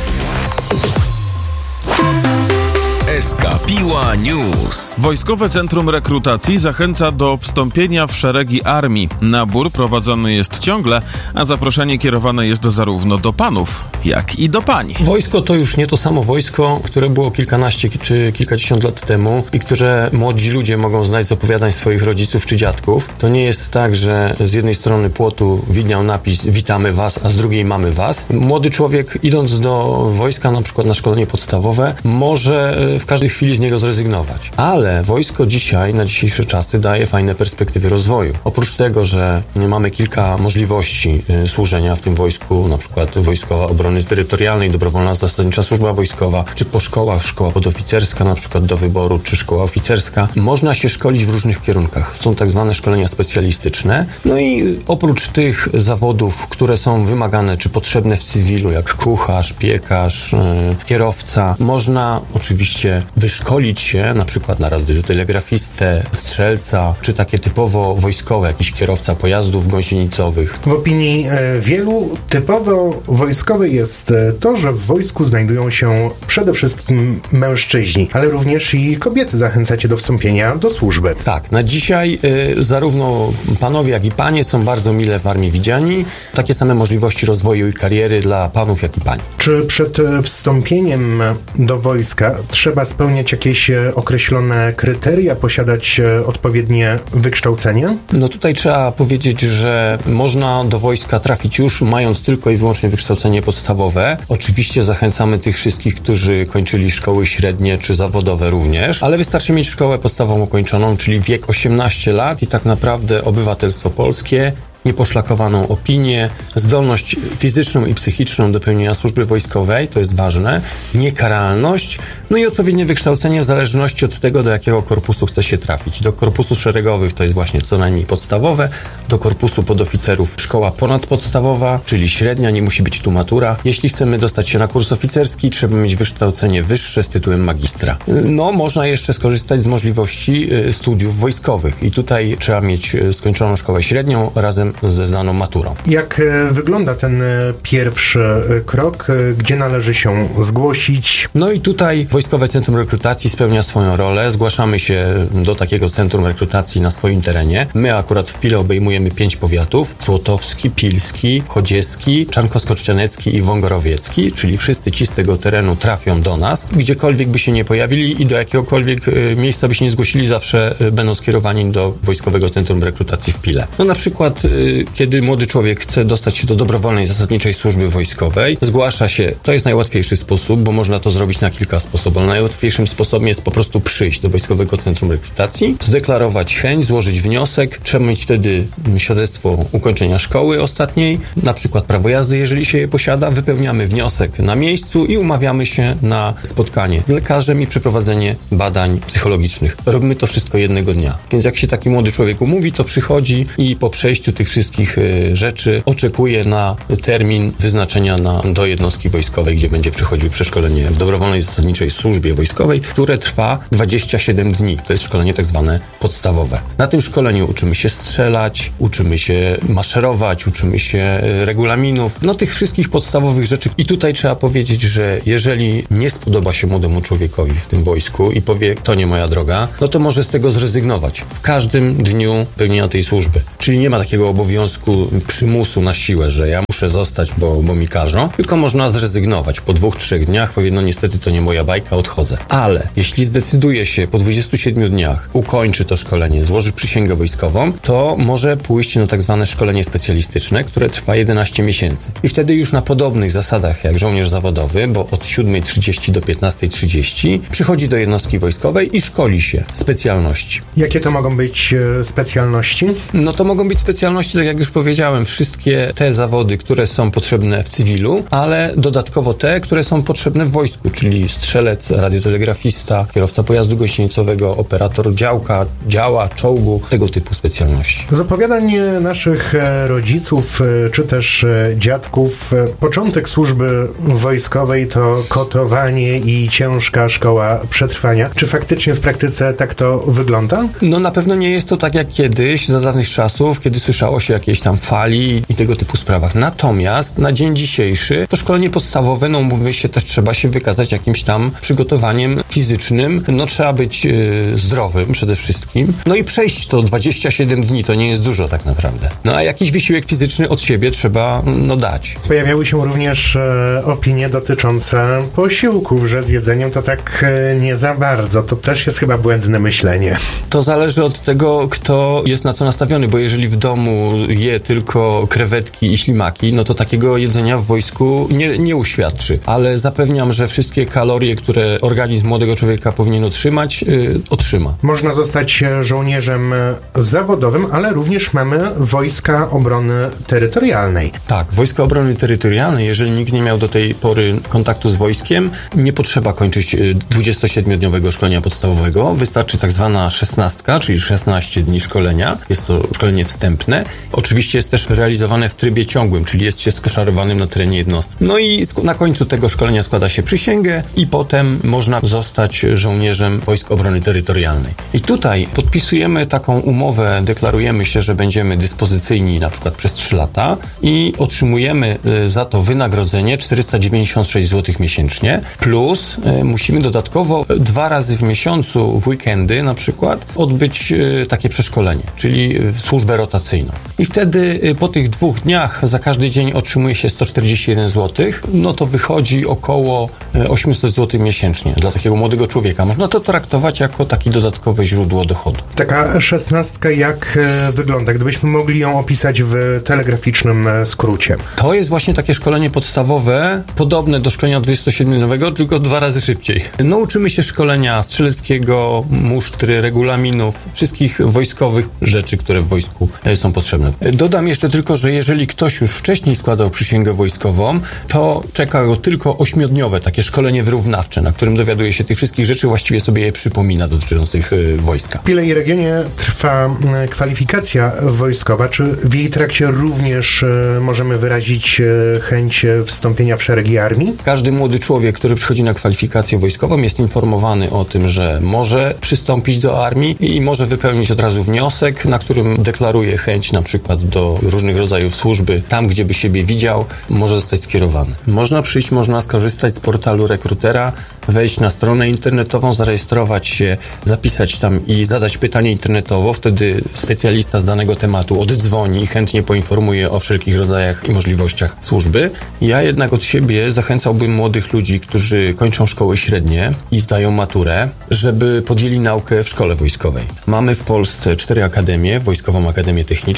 S3: S K Piła News.
S4: Wojskowe Centrum Rekrutacji zachęca do wstąpienia w szeregi armii. Nabór prowadzony jest ciągle, a zaproszenie kierowane jest zarówno do panów, jak i do pań.
S5: Wojsko to już nie to samo wojsko, które było kilkanaście czy kilkadziesiąt lat temu i które młodzi ludzie mogą znać z opowiadań swoich rodziców czy dziadków. To nie jest tak, że z jednej strony płotu widniał napis "Witamy was", a z drugiej "Mamy was". Młody człowiek, idąc do wojska, na przykład na szkolenie podstawowe, może w każdej chwili z niego zrezygnować. Ale wojsko dzisiaj, na dzisiejsze czasy, daje fajne perspektywy rozwoju. Oprócz tego, że mamy kilka możliwości y, służenia w tym wojsku, na przykład Wojskowa Obrony Terytorialnej, dobrowolna zasadnicza służba wojskowa, czy po szkołach, szkoła podoficerska na przykład do wyboru, czy szkoła oficerska, można się szkolić w różnych kierunkach. Są tak zwane szkolenia specjalistyczne. No i oprócz tych zawodów, które są wymagane, czy potrzebne w cywilu, jak kucharz, piekarz, y, kierowca, można oczywiście wyszkolić się na przykład na radiotelegrafistę, strzelca, czy takie typowo wojskowe, jakiś kierowca pojazdów gąsienicowych.
S6: W opinii e, wielu typowo wojskowe jest to, że w wojsku znajdują się przede wszystkim mężczyźni, ale również i kobiety zachęcacie do wstąpienia do służby.
S5: Tak, na dzisiaj y, zarówno panowie, jak i panie są bardzo mile w armii widziani. Takie same możliwości rozwoju i kariery dla panów, jak i pań.
S6: Czy przed wstąpieniem do wojska trzeba spełniać jakieś określone kryteria, posiadać odpowiednie wykształcenie?
S5: No tutaj trzeba powiedzieć, że można do wojska trafić już mając tylko i wyłącznie wykształcenie podstawowe. Oczywiście zachęcamy tych wszystkich, którzy kończyli szkoły średnie czy zawodowe również, ale wystarczy mieć szkołę podstawową ukończoną, czyli wiek osiemnaście lat i tak naprawdę obywatelstwo polskie, nieposzlakowaną opinię, zdolność fizyczną i psychiczną do pełnienia służby wojskowej, to jest ważne, niekaralność, no i odpowiednie wykształcenie w zależności od tego, do jakiego korpusu chce się trafić. Do korpusu szeregowych to jest właśnie co najmniej podstawowe, do korpusu podoficerów szkoła ponadpodstawowa, czyli średnia, nie musi być tu matura. Jeśli chcemy dostać się na kurs oficerski, trzeba mieć wykształcenie wyższe z tytułem magistra. No, można jeszcze skorzystać z możliwości studiów wojskowych i tutaj trzeba mieć skończoną szkołę średnią razem ze znaną maturą.
S6: Jak wygląda ten pierwszy krok? Gdzie należy się zgłosić?
S5: No i tutaj Wojskowe Centrum Rekrutacji spełnia swoją rolę. Zgłaszamy się do takiego centrum rekrutacji na swoim terenie. My akurat w Pile obejmujemy pięć powiatów. Złotowski, Pilski, Chodzieski, Czarnkowsko-Trzcianecki i Wągorowiecki, czyli wszyscy ci z tego terenu trafią do nas. Gdziekolwiek by się nie pojawili i do jakiegokolwiek y, miejsca by się nie zgłosili, zawsze y, będą skierowani do Wojskowego Centrum Rekrutacji w Pile. No na przykład y, kiedy młody człowiek chce dostać się do dobrowolnej zasadniczej służby wojskowej, zgłasza się, to jest najłatwiejszy sposób, bo można to zrobić na kilka sposobów, ale najłatwiejszym sposobem jest po prostu przyjść do Wojskowego Centrum Rekrutacji, zdeklarować chęć, złożyć wniosek, trzeba mieć wtedy świadectwo ukończenia szkoły ostatniej, na przykład prawo jazdy, jeżeli się je posiada, wypełniamy wniosek na miejscu i umawiamy się na spotkanie z lekarzem i przeprowadzenie badań psychologicznych. Robimy to wszystko jednego dnia. Więc jak się taki młody człowiek umówi, to przychodzi i po przejściu tych wszystkich y, rzeczy oczekuje na termin wyznaczenia na, do jednostki wojskowej, gdzie będzie przechodził przeszkolenie w dobrowolnej zasadniczej służbie wojskowej, które trwa dwadzieścia siedem dni. To jest szkolenie tak zwane podstawowe. Na tym szkoleniu uczymy się strzelać, uczymy się maszerować, uczymy się regulaminów, no tych wszystkich podstawowych rzeczy. I tutaj trzeba powiedzieć, że jeżeli nie spodoba się młodemu człowiekowi w tym wojsku i powie, to nie moja droga, no to może z tego zrezygnować w każdym dniu pełnienia tej służby. Czyli nie ma takiego obowiązku przymusu na siłę, że ja muszę zostać, bo, bo mi każą, tylko można zrezygnować. Po dwóch, trzech dniach powie, no niestety to nie moja bajka, odchodzę. Ale jeśli zdecyduje się po dwudziestu siedmiu dniach, ukończy to szkolenie, złoży przysięgę wojskową, to może pójść na tak zwane szkolenie specjalistyczne, które trwa jedenaście miesięcy. I wtedy już na podobnych zasadach jak żołnierz zawodowy, bo od siódmej trzydzieści do piętnastej trzydzieści przychodzi do jednostki wojskowej i szkoli się specjalności.
S6: Jakie to mogą być e, specjalności?
S5: No to mogą być specjalności, tak jak już powiedziałem, wszystkie te zawody, które są potrzebne w cywilu, ale dodatkowo te, które są potrzebne w wojsku, czyli strzelec, radiotelegrafista, kierowca pojazdu gąsienicowego, operator działka, działa, czołgu, tego typu specjalności.
S6: Z opowiadań naszych rodziców, czy też dziadków, początek służby wojskowej to kotowanie i ciężka szkoła przetrwania. Czy faktycznie w praktyce tak to wygląda?
S5: No na pewno nie jest to tak jak kiedyś, za dawnych czasów, kiedy słyszało się jakieś tam fali i tego typu sprawach. Natomiast na dzień dzisiejszy to szkolenie podstawowe, no umówmy się, też trzeba się wykazać jakimś tam przygotowaniem fizycznym. No trzeba być yy, zdrowym przede wszystkim. No i przejść to dwadzieścia siedem dni, to nie jest dużo tak naprawdę. No a jakiś wysiłek fizyczny od siebie trzeba no dać.
S6: Pojawiały się również e, opinie dotyczące posiłków, że z jedzeniem to tak e, nie za bardzo. To też jest chyba błędne myślenie.
S5: To zależy od tego, kto jest na co nastawiony, bo jeżeli w domu je tylko krewetki i ślimaki, no to takiego jedzenia w wojsku nie, nie uświadczy. Ale zapewniam, że wszystkie kalorie, które organizm młodego człowieka powinien otrzymać, yy, otrzyma.
S6: Można zostać żołnierzem zawodowym, ale również mamy Wojska Obrony Terytorialnej.
S5: Tak, Wojska Obrony Terytorialnej, jeżeli nikt nie miał do tej pory kontaktu z wojskiem, nie potrzeba kończyć dwudziestosiedmiodniowego szkolenia podstawowego. Wystarczy tak zwana szesnastka, czyli szesnaście dni szkolenia. Jest to szkolenie wstępne. Oczywiście jest też realizowane w trybie ciągłym, czyli jest się skoszarowanym na terenie jednostki. No i na końcu tego szkolenia składa się przysięgę i potem można zostać żołnierzem Wojsk Obrony Terytorialnej. I tutaj podpisujemy taką umowę, deklarujemy się, że będziemy dyspozycyjni na przykład przez trzy lata i otrzymujemy za to wynagrodzenie czterysta dziewięćdziesiąt sześć złotych miesięcznie, plus musimy dodatkowo dwa razy w miesiącu w weekendy na przykład odbyć takie przeszkolenie, czyli służbę rotacyjną. I wtedy po tych dwóch dniach za każdy dzień otrzymuje się sto czterdzieści jeden złotych, no to wychodzi około osiemset złotych miesięcznie dla takiego młodego człowieka. Można to traktować jako takie dodatkowe źródło dochodu.
S6: Taka szesnastka jak wygląda, gdybyśmy mogli ją opisać w telegraficznym skrócie?
S5: To jest właśnie takie szkolenie podstawowe, podobne do szkolenia dwudziestosiedmiodniowego, tylko dwa razy szybciej. No uczymy się szkolenia strzeleckiego, musztry, regulaminów, wszystkich wojskowych rzeczy, które w wojsku są potrzebne. Dodam jeszcze tylko, że jeżeli ktoś już wcześniej składał przysięgę wojskową, to czeka go tylko ośmiodniowe takie szkolenie wyrównawcze, na którym dowiaduje się tych wszystkich rzeczy, właściwie sobie je przypomina dotyczących wojska.
S6: W Pile i regionie trwa kwalifikacja wojskowa. Czy w jej trakcie również możemy wyrazić chęć wstąpienia w szeregi armii?
S5: Każdy młody człowiek, który przychodzi na kwalifikację wojskową, jest informowany o tym, że może przystąpić do armii i może wypełnić od razu wniosek, na którym deklaruje chęć na przykład do różnych rodzajów służby. Tam, gdzie by siebie widział, może zostać skierowany. Można przyjść, można skorzystać z portalu rekrutera, wejść na stronę internetową, zarejestrować się, zapisać tam i zadać pytanie internetowo. Wtedy specjalista z danego tematu oddzwoni i chętnie poinformuje o wszelkich rodzajach i możliwościach służby. Ja jednak od siebie zachęcałbym młodych ludzi, którzy kończą szkoły średnie i zdają maturę, żeby podjęli naukę w szkole wojskowej. Mamy w Polsce cztery akademie, Wojskową Akademię Techniczną,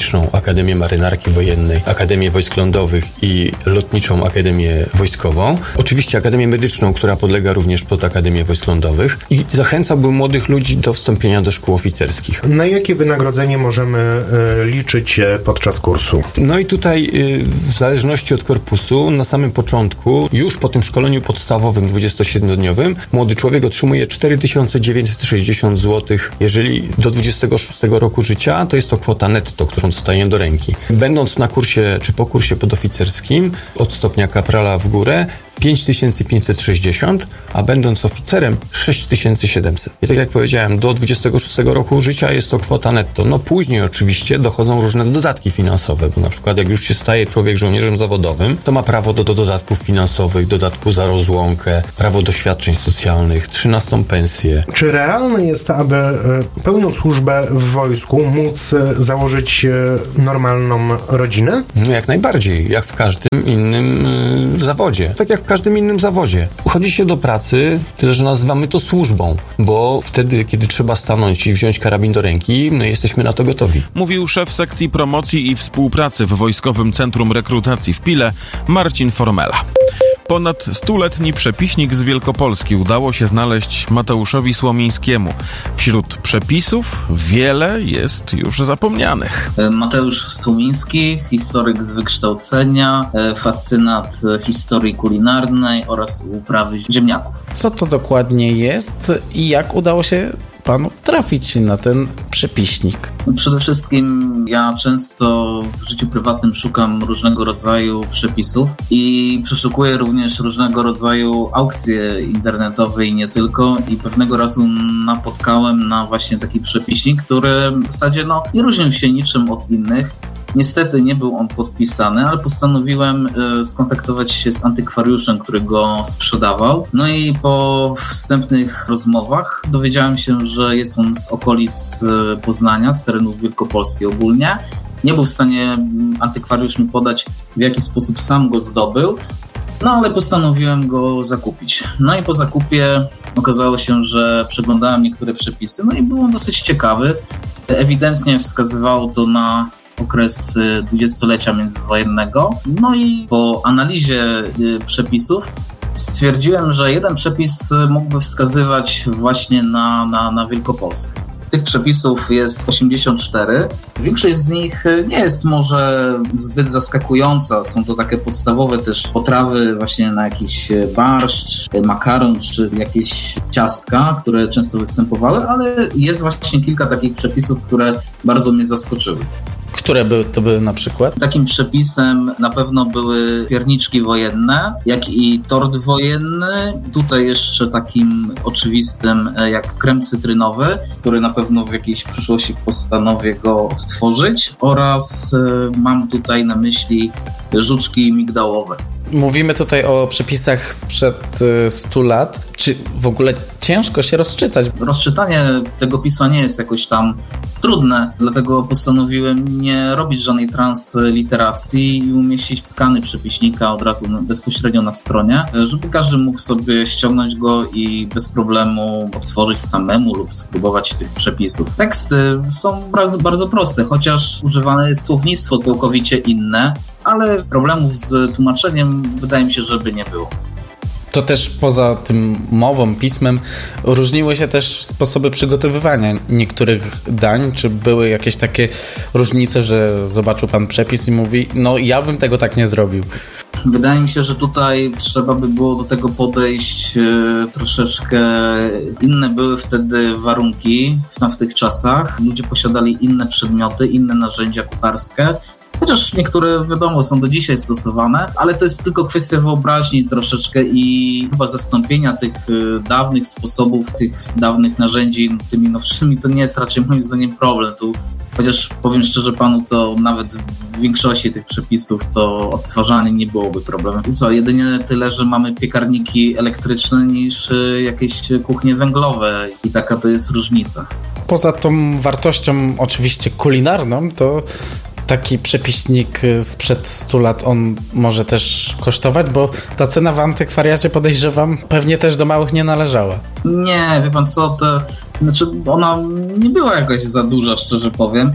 S5: Medyczną Akademię Marynarki Wojennej, Akademię Wojsk Lądowych i Lotniczą Akademię Wojskową. Oczywiście Akademię Medyczną, która podlega również pod Akademię Wojsk Lądowych i zachęcałbym młodych ludzi do wstąpienia do szkół oficerskich.
S6: Na jakie wynagrodzenie możemy y, liczyć podczas kursu?
S5: No i tutaj y, w zależności od korpusu, na samym początku, już po tym szkoleniu podstawowym dwudziestosiedmiodniowym, młody człowiek otrzymuje cztery tysiące dziewięćset sześćdziesiąt złotych. Jeżeli do dwudziestego szóstego roku życia, to jest to kwota netto, którą dostaję do ręki. Będąc na kursie, czy po kursie podoficerskim, od stopnia kaprala w górę, pięć tysięcy pięćset sześćdziesiąt, a będąc oficerem sześć tysięcy siedemset. I tak jak powiedziałem, do dwudziestego szóstego roku życia jest to kwota netto. No później oczywiście dochodzą różne dodatki finansowe, bo na przykład jak już się staje człowiek żołnierzem zawodowym, to ma prawo do, do dodatków finansowych, dodatku za rozłąkę, prawo do świadczeń socjalnych, trzynastą pensję.
S6: Czy realne jest, aby pełniąc służbę w wojsku móc założyć normalną rodzinę?
S5: No jak najbardziej, jak w każdym innym y, zawodzie. Tak jak w każdym innym zawodzie. Chodzi się do pracy, tyle że nazywamy to służbą, bo wtedy, kiedy trzeba stanąć i wziąć karabin do ręki, my jesteśmy na to gotowi.
S4: Mówił szef sekcji promocji i współpracy w Wojskowym Centrum Rekrutacji w Pile, Marcin Formela. Ponad stuletni przepiśnik z Wielkopolski udało się znaleźć Mateuszowi Słomińskiemu. Wśród przepisów wiele jest już zapomnianych.
S7: Mateusz Słomiński, historyk z wykształcenia, fascynat historii kulinarnej oraz uprawy ziemniaków.
S8: Co to dokładnie jest i jak udało się panu trafić na ten przepiśnik?
S7: Przede wszystkim ja często w życiu prywatnym szukam różnego rodzaju przepisów i przeszukuję również różnego rodzaju aukcje internetowe i nie tylko. I pewnego razu napotkałem na właśnie taki przepiśnik, który w zasadzie no, nie różnił się niczym od innych. Niestety nie był on podpisany, ale postanowiłem y, skontaktować się z antykwariuszem, który go sprzedawał. No i po wstępnych rozmowach dowiedziałem się, że jest on z okolic y, Poznania, z terenów Wielkopolski ogólnie. Nie był w stanie antykwariusz mi podać, w jaki sposób sam go zdobył, no ale postanowiłem go zakupić. No i po zakupie okazało się, że przeglądałem niektóre przepisy, no i był on dosyć ciekawy. Ewidentnie wskazywało to na okres dwudziestolecia międzywojennego. No i po analizie przepisów stwierdziłem, że jeden przepis mógłby wskazywać właśnie na, na, na Wielkopolskę. Tych przepisów jest osiemdziesiąt cztery. Większość z nich nie jest może zbyt zaskakująca. Są to takie podstawowe też potrawy właśnie na jakiś barszcz, makaron czy jakieś ciastka, które często występowały, ale jest właśnie kilka takich przepisów, które bardzo mnie zaskoczyły.
S8: Które były, to były na przykład?
S7: Takim przepisem na pewno były pierniczki wojenne, jak i tort wojenny. Tutaj jeszcze takim oczywistym jak krem cytrynowy, który na pewno w jakiejś przyszłości postanowię go odtworzyć. Oraz y, mam tutaj na myśli żuczki migdałowe.
S8: Mówimy tutaj o przepisach sprzed stu lat. Czy w ogóle ciężko się rozczytać?
S7: Rozczytanie tego pisma nie jest jakoś tam trudne, dlatego postanowiłem nie robić żadnej transliteracji i umieścić skany przepiśnika od razu bezpośrednio na stronie, żeby każdy mógł sobie ściągnąć go i bez problemu odtworzyć samemu lub spróbować tych przepisów. Teksty są bardzo, bardzo proste, chociaż używane jest słownictwo całkowicie inne, ale problemów z tłumaczeniem wydaje mi się, żeby nie było.
S8: To też poza tym mową, pismem różniły się też sposoby przygotowywania niektórych dań. Czy były jakieś takie różnice, że zobaczył pan przepis i mówi, no ja bym tego tak nie zrobił?
S7: Wydaje mi się, że tutaj trzeba by było do tego podejść e, troszeczkę. Inne były wtedy warunki w, w tych czasach. Ludzie posiadali inne przedmioty, inne narzędzia kucharskie. Chociaż niektóre, wiadomo, są do dzisiaj stosowane, ale to jest tylko kwestia wyobraźni troszeczkę i chyba zastąpienia tych dawnych sposobów, tych dawnych narzędzi tymi nowszymi, to nie jest raczej moim zdaniem problem. Tu, chociaż powiem szczerze panu, to nawet w większości tych przepisów to odtwarzanie nie byłoby problemem. I co, jedynie tyle, że mamy piekarniki elektryczne niż jakieś kuchnie węglowe i taka to jest różnica.
S8: Poza tą wartością oczywiście kulinarną, to taki przepiśnik sprzed stu lat, on może też kosztować, bo ta cena w antykwariacie, podejrzewam, pewnie też do małych nie należała.
S7: Nie, wie pan co, to znaczy ona nie była jakaś za duża, szczerze powiem.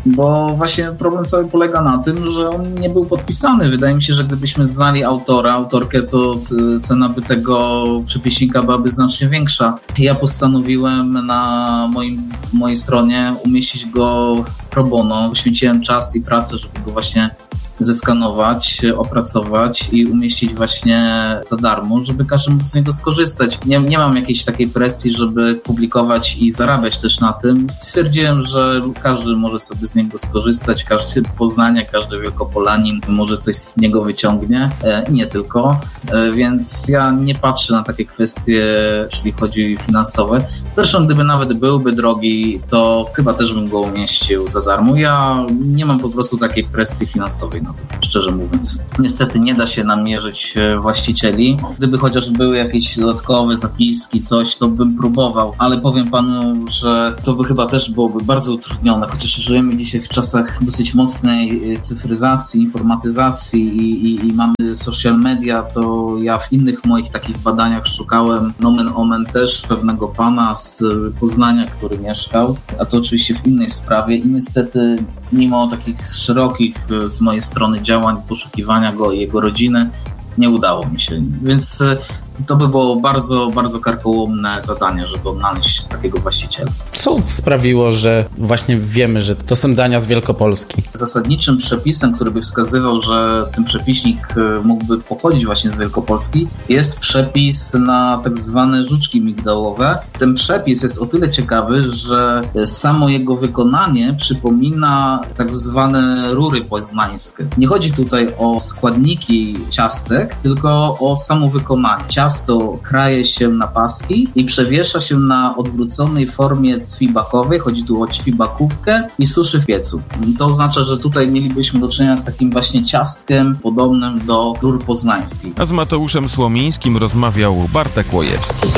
S7: bo właśnie problem cały polega na tym, że on nie był podpisany. Wydaje mi się, że gdybyśmy znali autora, autorkę, to cena by tego przepiśnika byłaby znacznie większa. Ja postanowiłem na moim, mojej stronie umieścić go pro bono. Poświęciłem czas i pracę, żeby go właśnie zeskanować, opracować i umieścić właśnie za darmo, żeby każdy mógł z niego skorzystać. Nie, nie mam jakiejś takiej presji, żeby publikować i zarabiać też na tym. Stwierdziłem, że każdy może sobie z niego skorzystać, każdy Poznaniak, każdy Wielkopolanin może coś z niego wyciągnie i nie tylko, więc ja nie patrzę na takie kwestie, jeśli chodzi finansowe. Zresztą gdyby nawet byłby drogi, to chyba też bym go umieścił za darmo. Ja nie mam po prostu takiej presji finansowej na to, szczerze mówiąc. Niestety nie da się namierzyć właścicieli. Gdyby chociaż były jakieś dodatkowe zapiski, coś, to bym próbował, ale powiem panu, że to by chyba też byłoby bardzo utrudnione, chociaż żyjemy dzisiaj w czasach dosyć mocnej cyfryzacji, informatyzacji i, i, i mamy social media, to ja w innych moich takich badaniach szukałem nomen omen też pewnego pana z Poznania, który mieszkał, a to oczywiście w innej sprawie i niestety mimo takich szerokich z mojej strony działań, poszukiwania go i jego rodziny, nie udało mi się. Więc to by było bardzo, bardzo karkołomne zadanie, żeby odnaleźć takiego właściciela.
S8: Co sprawiło, że właśnie wiemy, że to są dania z Wielkopolski?
S7: Zasadniczym przepisem, który by wskazywał, że ten przepiśnik mógłby pochodzić właśnie z Wielkopolski, jest przepis na tak zwane żuczki migdałowe. Ten przepis jest o tyle ciekawy, że samo jego wykonanie przypomina tak zwane rury poznańskie. Nie chodzi tutaj o składniki ciastek, tylko o samo wykonanie. Ciasto kraje się na paski i przewiesza się na odwróconej formie ćwibakowej, chodzi tu o ćwibakówkę i suszy w piecu. To oznacza, że tutaj mielibyśmy do czynienia z takim właśnie ciastkiem podobnym do rur poznańskich.
S4: A z Mateuszem Słomińskim rozmawiał Bartek Łojewski.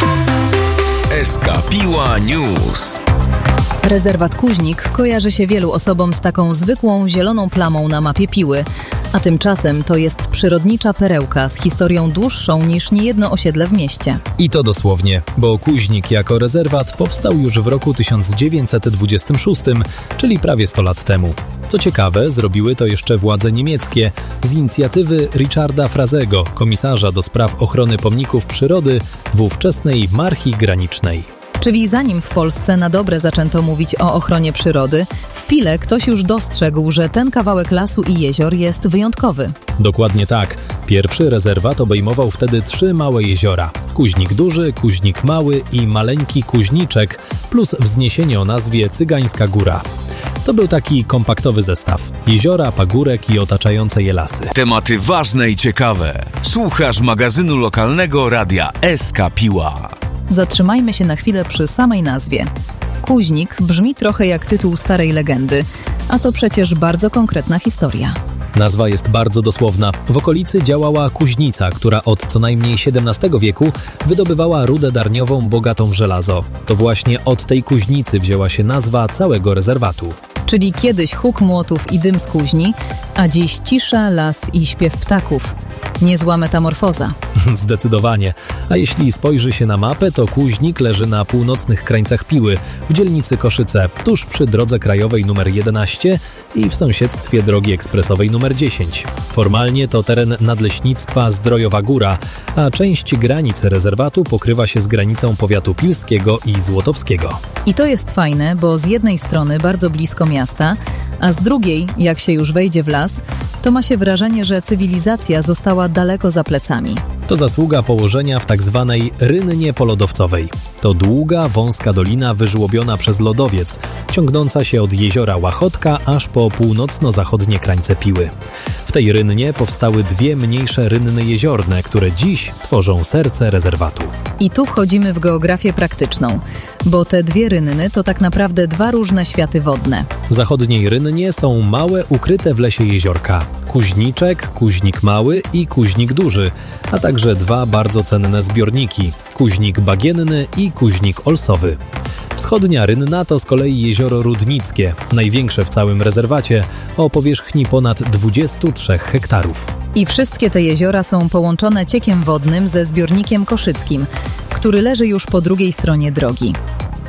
S3: S K Piła News.
S1: Rezerwat Kuźnik kojarzy się wielu osobom z taką zwykłą zieloną plamą na mapie Piły, a tymczasem to jest przyrodnicza perełka z historią dłuższą niż niejedno osiedle w mieście.
S2: I to dosłownie, bo Kuźnik jako rezerwat powstał już w roku tysiąc dziewięćset dwudziestym szóstym, czyli prawie sto lat temu. Co ciekawe, zrobiły to jeszcze władze niemieckie z inicjatywy Richarda Frazego, komisarza do spraw ochrony pomników przyrody w ówczesnej Marchii Granicznej.
S1: Czyli zanim w Polsce na dobre zaczęto mówić o ochronie przyrody, w Pile ktoś już dostrzegł, że ten kawałek lasu i jezior jest wyjątkowy.
S2: Dokładnie tak. Pierwszy rezerwat obejmował wtedy trzy małe jeziora. Kuźnik Duży, Kuźnik Mały i maleńki Kuźniczek, plus wzniesienie o nazwie Cygańska Góra. To był taki kompaktowy zestaw. Jeziora, pagórek i otaczające je lasy.
S3: Tematy ważne i ciekawe. Słuchasz magazynu lokalnego radia S K Piła.
S1: Zatrzymajmy się na chwilę przy samej nazwie. Kuźnik brzmi trochę jak tytuł starej legendy, a to przecież bardzo konkretna historia.
S2: Nazwa jest bardzo dosłowna. W okolicy działała kuźnica, która od co najmniej siedemnastego wieku wydobywała rudę darniową bogatą w żelazo. To właśnie od tej kuźnicy wzięła się nazwa całego rezerwatu.
S1: Czyli kiedyś huk młotów i dym z kuźni, a dziś cisza, las i śpiew ptaków. Niezła metamorfoza.
S2: Zdecydowanie. A jeśli spojrzy się na mapę, to Kuźnik leży na północnych krańcach Piły, w dzielnicy Koszyce, tuż przy drodze krajowej numer jedenaście i w sąsiedztwie drogi ekspresowej numer dziesięć. Formalnie to teren nadleśnictwa Zdrojowa Góra, a część granicy rezerwatu pokrywa się z granicą powiatu pilskiego i złotowskiego.
S1: I to jest fajne, bo z jednej strony bardzo blisko miasta, a z drugiej, jak się już wejdzie w las, to ma się wrażenie, że cywilizacja została daleko za plecami.
S2: To zasługa położenia w tak zwanej rynnie polodowcowej. To długa, wąska dolina wyżłobiona przez lodowiec, ciągnąca się od jeziora Łachotka aż po północno-zachodnie krańce Piły. W tej rynnie powstały dwie mniejsze rynny jeziorne, które dziś tworzą serce rezerwatu.
S1: I tu wchodzimy w geografię praktyczną, bo te dwie rynny to tak naprawdę dwa różne światy wodne.
S2: W zachodniej rynnie są małe, ukryte w lesie jeziorka. Kuźniczek, Kuźnik Mały i Kuźnik Duży, a także dwa bardzo cenne zbiorniki, Kuźnik Bagienny i Kuźnik Olsowy. Wschodnia rynna to z kolei jezioro Rudnickie, największe w całym rezerwacie, o powierzchni ponad dwudziestu trzech hektarów.
S1: I wszystkie te jeziora są połączone ciekiem wodnym ze zbiornikiem koszyckim, który leży już po drugiej stronie drogi.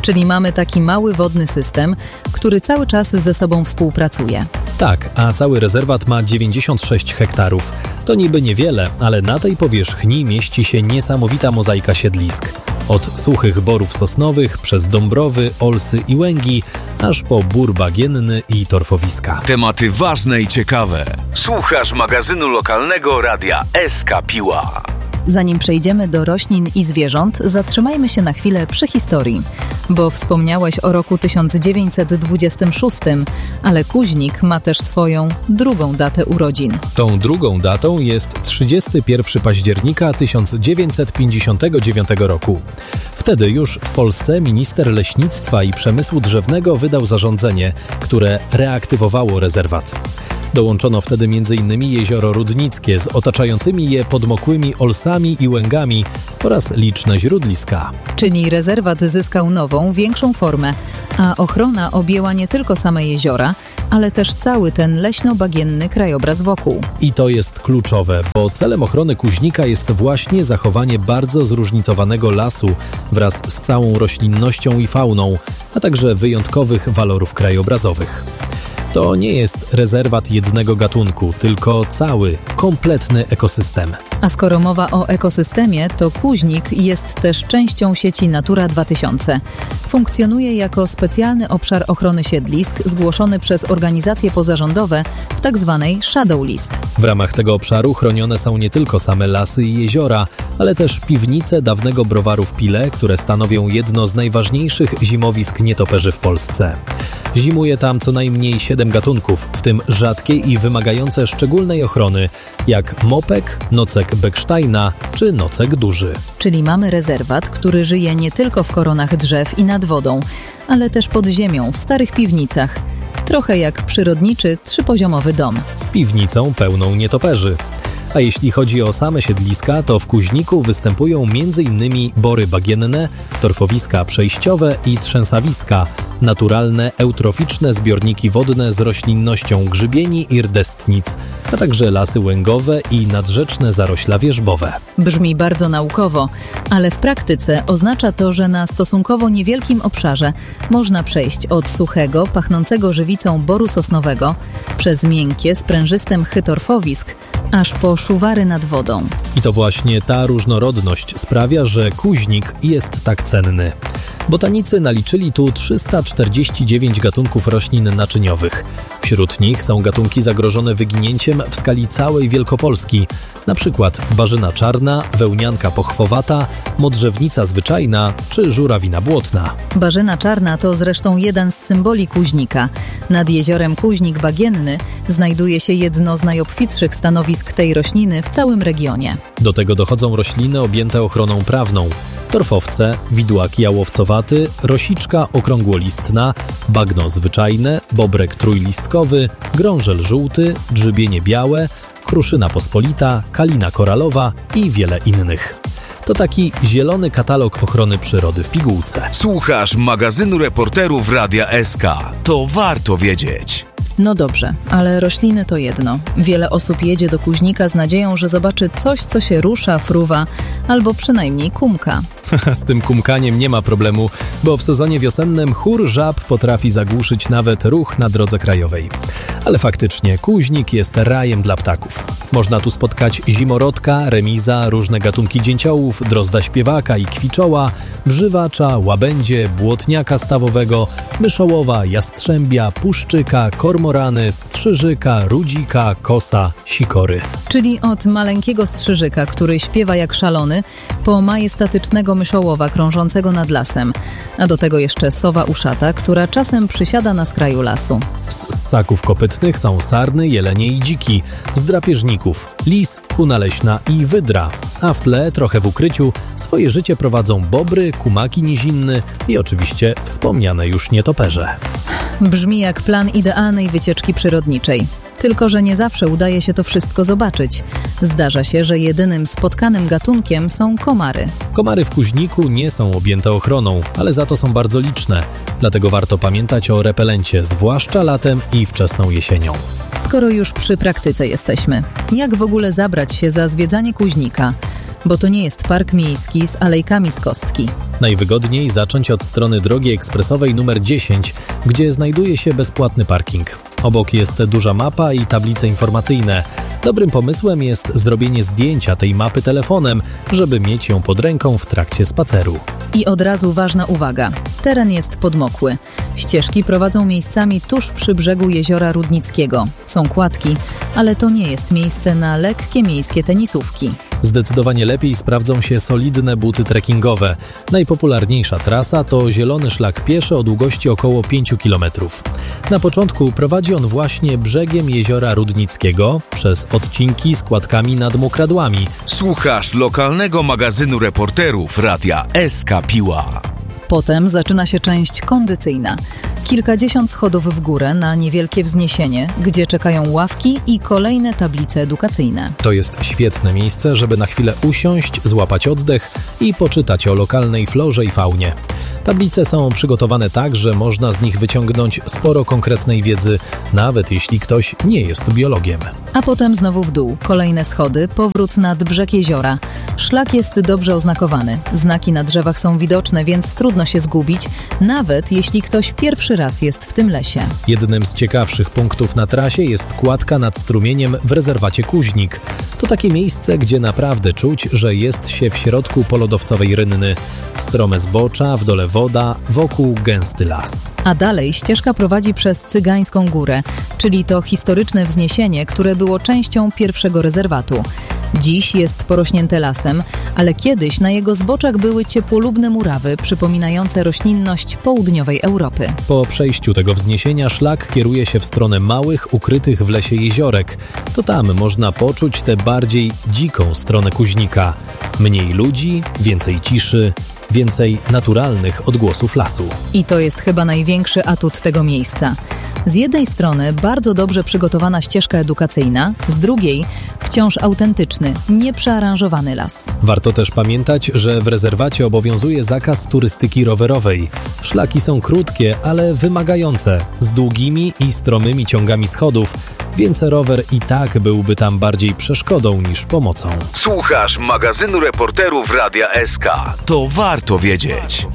S1: Czyli mamy taki mały wodny system, który cały czas ze sobą współpracuje.
S2: Tak, a cały rezerwat ma dziewięćdziesiąt sześć hektarów. To niby niewiele, ale na tej powierzchni mieści się niesamowita mozaika siedlisk. Od suchych borów sosnowych, przez dąbrowy, olsy i łęgi, aż po bór bagienny i torfowiska.
S3: Tematy ważne i ciekawe. Słuchasz magazynu lokalnego Radia S K Piła.
S1: Zanim przejdziemy do roślin i zwierząt, zatrzymajmy się na chwilę przy historii. Bo wspomniałeś o roku tysiąc dziewięćset dwudziestym szóstym, ale Kuźnik ma też swoją drugą datę urodzin.
S2: Tą drugą datą jest trzydziestego pierwszego października tysiąc dziewięćset pięćdziesiątego dziewiątego roku. Wtedy już w Polsce minister leśnictwa i przemysłu drzewnego wydał zarządzenie, które reaktywowało rezerwat. Dołączono wtedy między innymi jezioro Rudnickie z otaczającymi je podmokłymi olsami i łęgami oraz liczne źródliska.
S1: Czyli rezerwat zyskał nową, większą formę, a ochrona objęła nie tylko same jeziora, ale też cały ten leśno-bagienny krajobraz wokół.
S2: I to jest kluczowe, bo celem ochrony Kuźnika jest właśnie zachowanie bardzo zróżnicowanego lasu wraz z całą roślinnością i fauną, a także wyjątkowych walorów krajobrazowych. To nie jest rezerwat jednego gatunku, tylko cały, kompletny ekosystem.
S1: A skoro mowa o ekosystemie, to Kuźnik jest też częścią sieci Natura dwa tysiące. Funkcjonuje jako specjalny obszar ochrony siedlisk zgłoszony przez organizacje pozarządowe w tzw. Shadow List.
S2: W ramach tego obszaru chronione są nie tylko same lasy i jeziora, ale też piwnice dawnego browaru w Pile, które stanowią jedno z najważniejszych zimowisk nietoperzy w Polsce. Zimuje tam co najmniej siedem gatunków, w tym rzadkie i wymagające szczególnej ochrony, jak mopek, nocek Becksteina czy nocek duży.
S1: Czyli mamy rezerwat, który żyje nie tylko w koronach drzew i nad wodą, ale też pod ziemią, w starych piwnicach. Trochę jak przyrodniczy, trzypoziomowy dom.
S2: Z piwnicą pełną nietoperzy. A jeśli chodzi o same siedliska, to w Kuźniku występują między innymi bory bagienne, torfowiska przejściowe i trzęsawiska, naturalne, eutroficzne zbiorniki wodne z roślinnością grzybieni i rdestnic, a także lasy łęgowe i nadrzeczne zarośla wierzbowe.
S1: Brzmi bardzo naukowo, ale w praktyce oznacza to, że na stosunkowo niewielkim obszarze można przejść od suchego, pachnącego żywicą boru sosnowego przez miękkie, sprężyste mchy torfowisk, aż po szuwary nad wodą.
S2: I to właśnie ta różnorodność sprawia, że Kuźnik jest tak cenny. Botanicy naliczyli tu trzysta czterdzieści dziewięć gatunków roślin naczyniowych. Wśród nich są gatunki zagrożone wyginięciem w skali całej Wielkopolski, na przykład barzyna czarna, wełnianka pochwowata, modrzewnica zwyczajna czy żurawina błotna.
S1: Barzyna czarna to zresztą jeden z symboli Kuźnika. Nad jeziorem Kuźnik Bagienny znajduje się jedno z najobfitszych stanowisk tej rośliny w całym regionie.
S2: Do tego dochodzą rośliny objęte ochroną prawną. Torfowce, widłak jałowcowaty, rosiczka okrągłolistna, bagno zwyczajne, bobrek trójlistkowy, grążel żółty, grzybienie białe, kruszyna pospolita, kalina koralowa i wiele innych. To taki zielony katalog ochrony przyrody w pigułce.
S3: Słuchasz magazynu reporterów Radia S K. To warto wiedzieć.
S1: No dobrze, ale rośliny to jedno. Wiele osób jedzie do Kuźnika z nadzieją, że zobaczy coś, co się rusza, fruwa, albo przynajmniej kumka.
S2: Z tym kumkaniem nie ma problemu, bo w sezonie wiosennym chór żab potrafi zagłuszyć nawet ruch na drodze krajowej. Ale faktycznie Kuźnik jest rajem dla ptaków. Można tu spotkać zimorodka, remiza, różne gatunki dzięciołów, drozda śpiewaka i kwiczoła, brzywacza, łabędzie, błotniaka stawowego, myszołowa, jastrzębia, puszczyka, kormorany, strzyżyka, rudzika, kosa, sikory.
S1: Czyli od maleńkiego strzyżyka, który śpiewa jak szalony, po majestatycznego myszołowa krążącego nad lasem, a do tego jeszcze sowa uszata, która czasem przysiada na skraju lasu.
S2: Z ssaków kopytnych są sarny, jelenie i dziki, z drapieżników lis, kuna leśna i wydra, a w tle, trochę w ukryciu, swoje życie prowadzą bobry, kumaki nizinny i oczywiście wspomniane już nietoperze.
S1: Brzmi jak plan idealnej wycieczki przyrodniczej. Tylko że nie zawsze udaje się to wszystko zobaczyć. Zdarza się, że jedynym spotkanym gatunkiem są komary.
S2: Komary w Kuźniku nie są objęte ochroną, ale za to są bardzo liczne. Dlatego warto pamiętać o repelencie, zwłaszcza latem i wczesną jesienią.
S1: Skoro już przy praktyce jesteśmy, jak w ogóle zabrać się za zwiedzanie Kuźnika? bo to nie jest park miejski z alejkami z kostki.
S2: Najwygodniej zacząć od strony drogi ekspresowej numer dziesięć, gdzie znajduje się bezpłatny parking. Obok jest duża mapa i tablice informacyjne. Dobrym pomysłem jest zrobienie zdjęcia tej mapy telefonem, żeby mieć ją pod ręką w trakcie spaceru.
S1: I od razu ważna uwaga. Teren jest podmokły. Ścieżki prowadzą miejscami tuż przy brzegu jeziora Rudnickiego. Są kładki, ale to nie jest miejsce na lekkie miejskie tenisówki.
S2: Zdecydowanie lepiej sprawdzą się solidne buty trekkingowe. Najpopularniejsza trasa to zielony szlak pieszy o długości około pięć kilometrów. Na początku prowadzi on właśnie brzegiem jeziora Rudnickiego przez odcinki z kładkami nad mokradłami.
S3: Słuchasz lokalnego magazynu reporterów Radia S K Piła.
S1: Potem zaczyna się część kondycyjna. Kilkadziesiąt schodów w górę na niewielkie wzniesienie, gdzie czekają ławki i kolejne tablice edukacyjne.
S2: To jest świetne miejsce, żeby na chwilę usiąść, złapać oddech i poczytać o lokalnej florze i faunie. Tablice są przygotowane tak, że można z nich wyciągnąć sporo konkretnej wiedzy, nawet jeśli ktoś nie jest biologiem.
S1: A potem znowu w dół, kolejne schody, powrót nad brzeg jeziora. Szlak jest dobrze oznakowany. Znaki na drzewach są widoczne, więc trudno się zgubić, nawet jeśli ktoś pierwszy raz jest w tym lesie.
S2: Jednym z ciekawszych punktów na trasie jest kładka nad strumieniem w rezerwacie Kuźnik. To takie miejsce, gdzie naprawdę czuć, że jest się w środku polodowcowej rynny. Strome zbocza, w dole woda, wokół gęsty las.
S1: A dalej ścieżka prowadzi przez Cygańską Górę, czyli to historyczne wzniesienie, które było częścią pierwszego rezerwatu. Dziś jest porośnięte lasem, ale kiedyś na jego zboczach były ciepłolubne murawy przypominające roślinność południowej Europy.
S2: Po przejściu tego wzniesienia szlak kieruje się w stronę małych, ukrytych w lesie jeziorek. To tam można poczuć tę bardziej dziką stronę Kuźnika. Mniej ludzi, więcej ciszy, więcej naturalnych odgłosów lasu.
S1: I to jest chyba największy atut tego miejsca. Z jednej strony bardzo dobrze przygotowana ścieżka edukacyjna, z drugiej wciąż autentyczny, nieprzearanżowany las.
S2: Warto też pamiętać, że w rezerwacie obowiązuje zakaz turystyki rowerowej. Szlaki są krótkie, ale wymagające, z długimi i stromymi ciągami schodów, więc rower i tak byłby tam bardziej przeszkodą niż pomocą.
S3: Słuchasz magazynu reporterów Radia S K. To warto wiedzieć.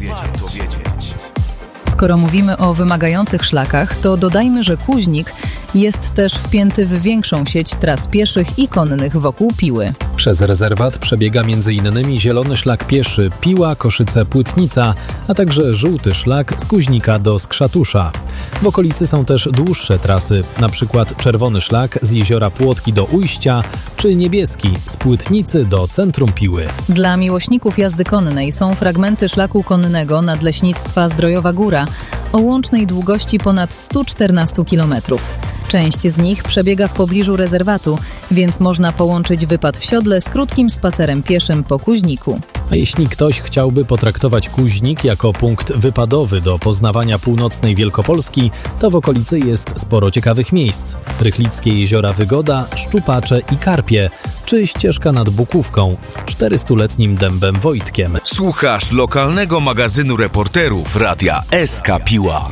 S1: Skoro mówimy o wymagających szlakach, to dodajmy, że Kuźnik jest też wpięty w większą sieć tras pieszych i konnych wokół Piły.
S2: Przez rezerwat przebiega między innymi zielony szlak pieszy Piła, Koszyce, Płytnica, a także żółty szlak z Kuźnika do Skrzatusza. W okolicy są też dłuższe trasy, na przykład czerwony szlak z jeziora Płotki do Ujścia, czy niebieski z Płytnicy do centrum Piły.
S1: Dla miłośników jazdy konnej są fragmenty szlaku konnego Nadleśnictwa Zdrojowa Góra o łącznej długości ponad sto czternaście kilometrów. Część z nich przebiega w pobliżu rezerwatu, więc można połączyć wypad w siodle z krótkim spacerem pieszym po Kuźniku.
S2: A jeśli ktoś chciałby potraktować Kuźnik jako punkt wypadowy do poznawania północnej Wielkopolski, to w okolicy jest sporo ciekawych miejsc. Rychlickie jeziora Wygoda, Szczupacze i Karpie, czy ścieżka nad Bukówką z czterystuletnim dębem Wojtkiem.
S3: Słuchasz lokalnego magazynu reporterów Radia S K Piła.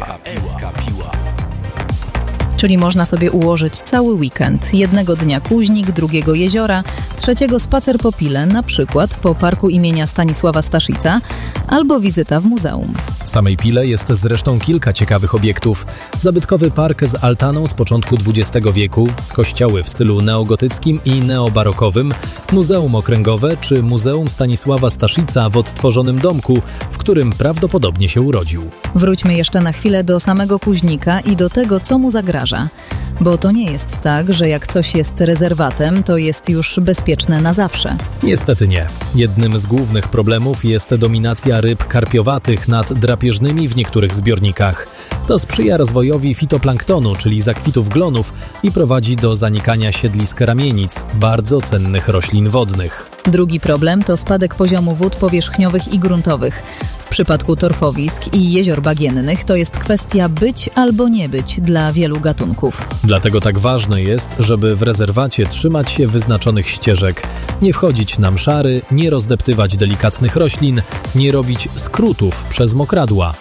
S1: Czyli można sobie ułożyć cały weekend. Jednego dnia Kuźnik, drugiego jeziora, trzeciego spacer po Pile, na przykład po parku imienia Stanisława Staszica, albo wizyta w muzeum.
S2: W samej Pile jest zresztą kilka ciekawych obiektów. Zabytkowy park z altaną z początku dwudziestego wieku, kościoły w stylu neogotyckim i neobarokowym, muzeum okręgowe czy muzeum Stanisława Staszica w odtworzonym domku, w którym prawdopodobnie się urodził.
S1: Wróćmy jeszcze na chwilę do samego Kuźnika i do tego, co mu zagraża. Bo to nie jest tak, że jak coś jest rezerwatem, to jest już bezpieczne na zawsze.
S2: Niestety nie. Jednym z głównych problemów jest dominacja ryb karpiowatych nad drapieżnymi w niektórych zbiornikach. To sprzyja rozwojowi fitoplanktonu, czyli zakwitów glonów i prowadzi do zanikania siedlisk ramienic, bardzo cennych roślin wodnych.
S1: Drugi problem to spadek poziomu wód powierzchniowych i gruntowych. W przypadku torfowisk i jezior bagiennych to jest kwestia być albo nie być dla wielu gatunków.
S2: Dlatego tak ważne jest, żeby w rezerwacie trzymać się wyznaczonych ścieżek, nie wchodzić na mszary, nie rozdeptywać delikatnych roślin, nie robić skrótów przez mokradła.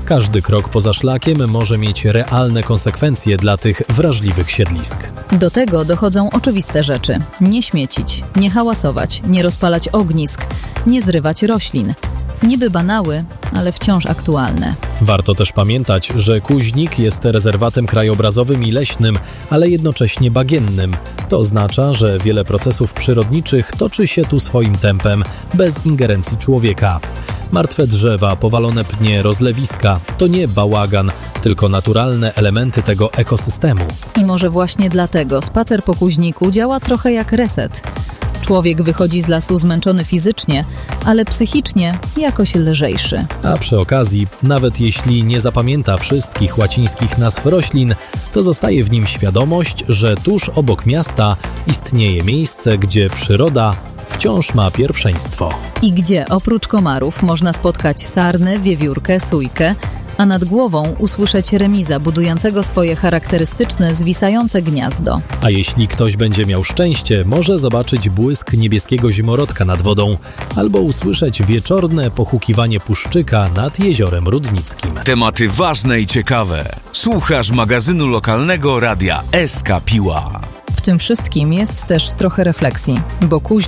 S2: Każdy krok poza szlakiem może mieć realne konsekwencje dla tych wrażliwych siedlisk.
S1: Do tego dochodzą oczywiste rzeczy. Nie śmiecić, nie hałasować, nie rozpalać ognisk, nie zrywać roślin. Niby banały, ale wciąż aktualne.
S2: Warto też pamiętać, że Kuźnik jest rezerwatem krajobrazowym i leśnym, ale jednocześnie bagiennym. To oznacza, że wiele procesów przyrodniczych toczy się tu swoim tempem, bez ingerencji człowieka. Martwe drzewa, powalone pnie, rozlewiska to nie bałagan, tylko naturalne elementy tego ekosystemu.
S1: I może właśnie dlatego spacer po Kuźniku działa trochę jak reset. Człowiek wychodzi z lasu zmęczony fizycznie, ale psychicznie jakoś lżejszy.
S2: A przy okazji, nawet jeśli nie zapamięta wszystkich łacińskich nazw roślin, to zostaje w nim świadomość, że tuż obok miasta istnieje miejsce, gdzie przyroda wciąż ma pierwszeństwo.
S1: I gdzie oprócz komarów można spotkać sarnę, wiewiórkę, sójkę, a nad głową usłyszeć remiza budującego swoje charakterystyczne, zwisające gniazdo.
S2: A jeśli ktoś będzie miał szczęście, może zobaczyć błysk niebieskiego zimorodka nad wodą albo usłyszeć wieczorne pochukiwanie puszczyka nad jeziorem Rudnickim.
S3: Tematy ważne i ciekawe. Słuchasz magazynu lokalnego Radia S K Piła.
S1: W tym wszystkim jest też trochę refleksji, bo Kuźnik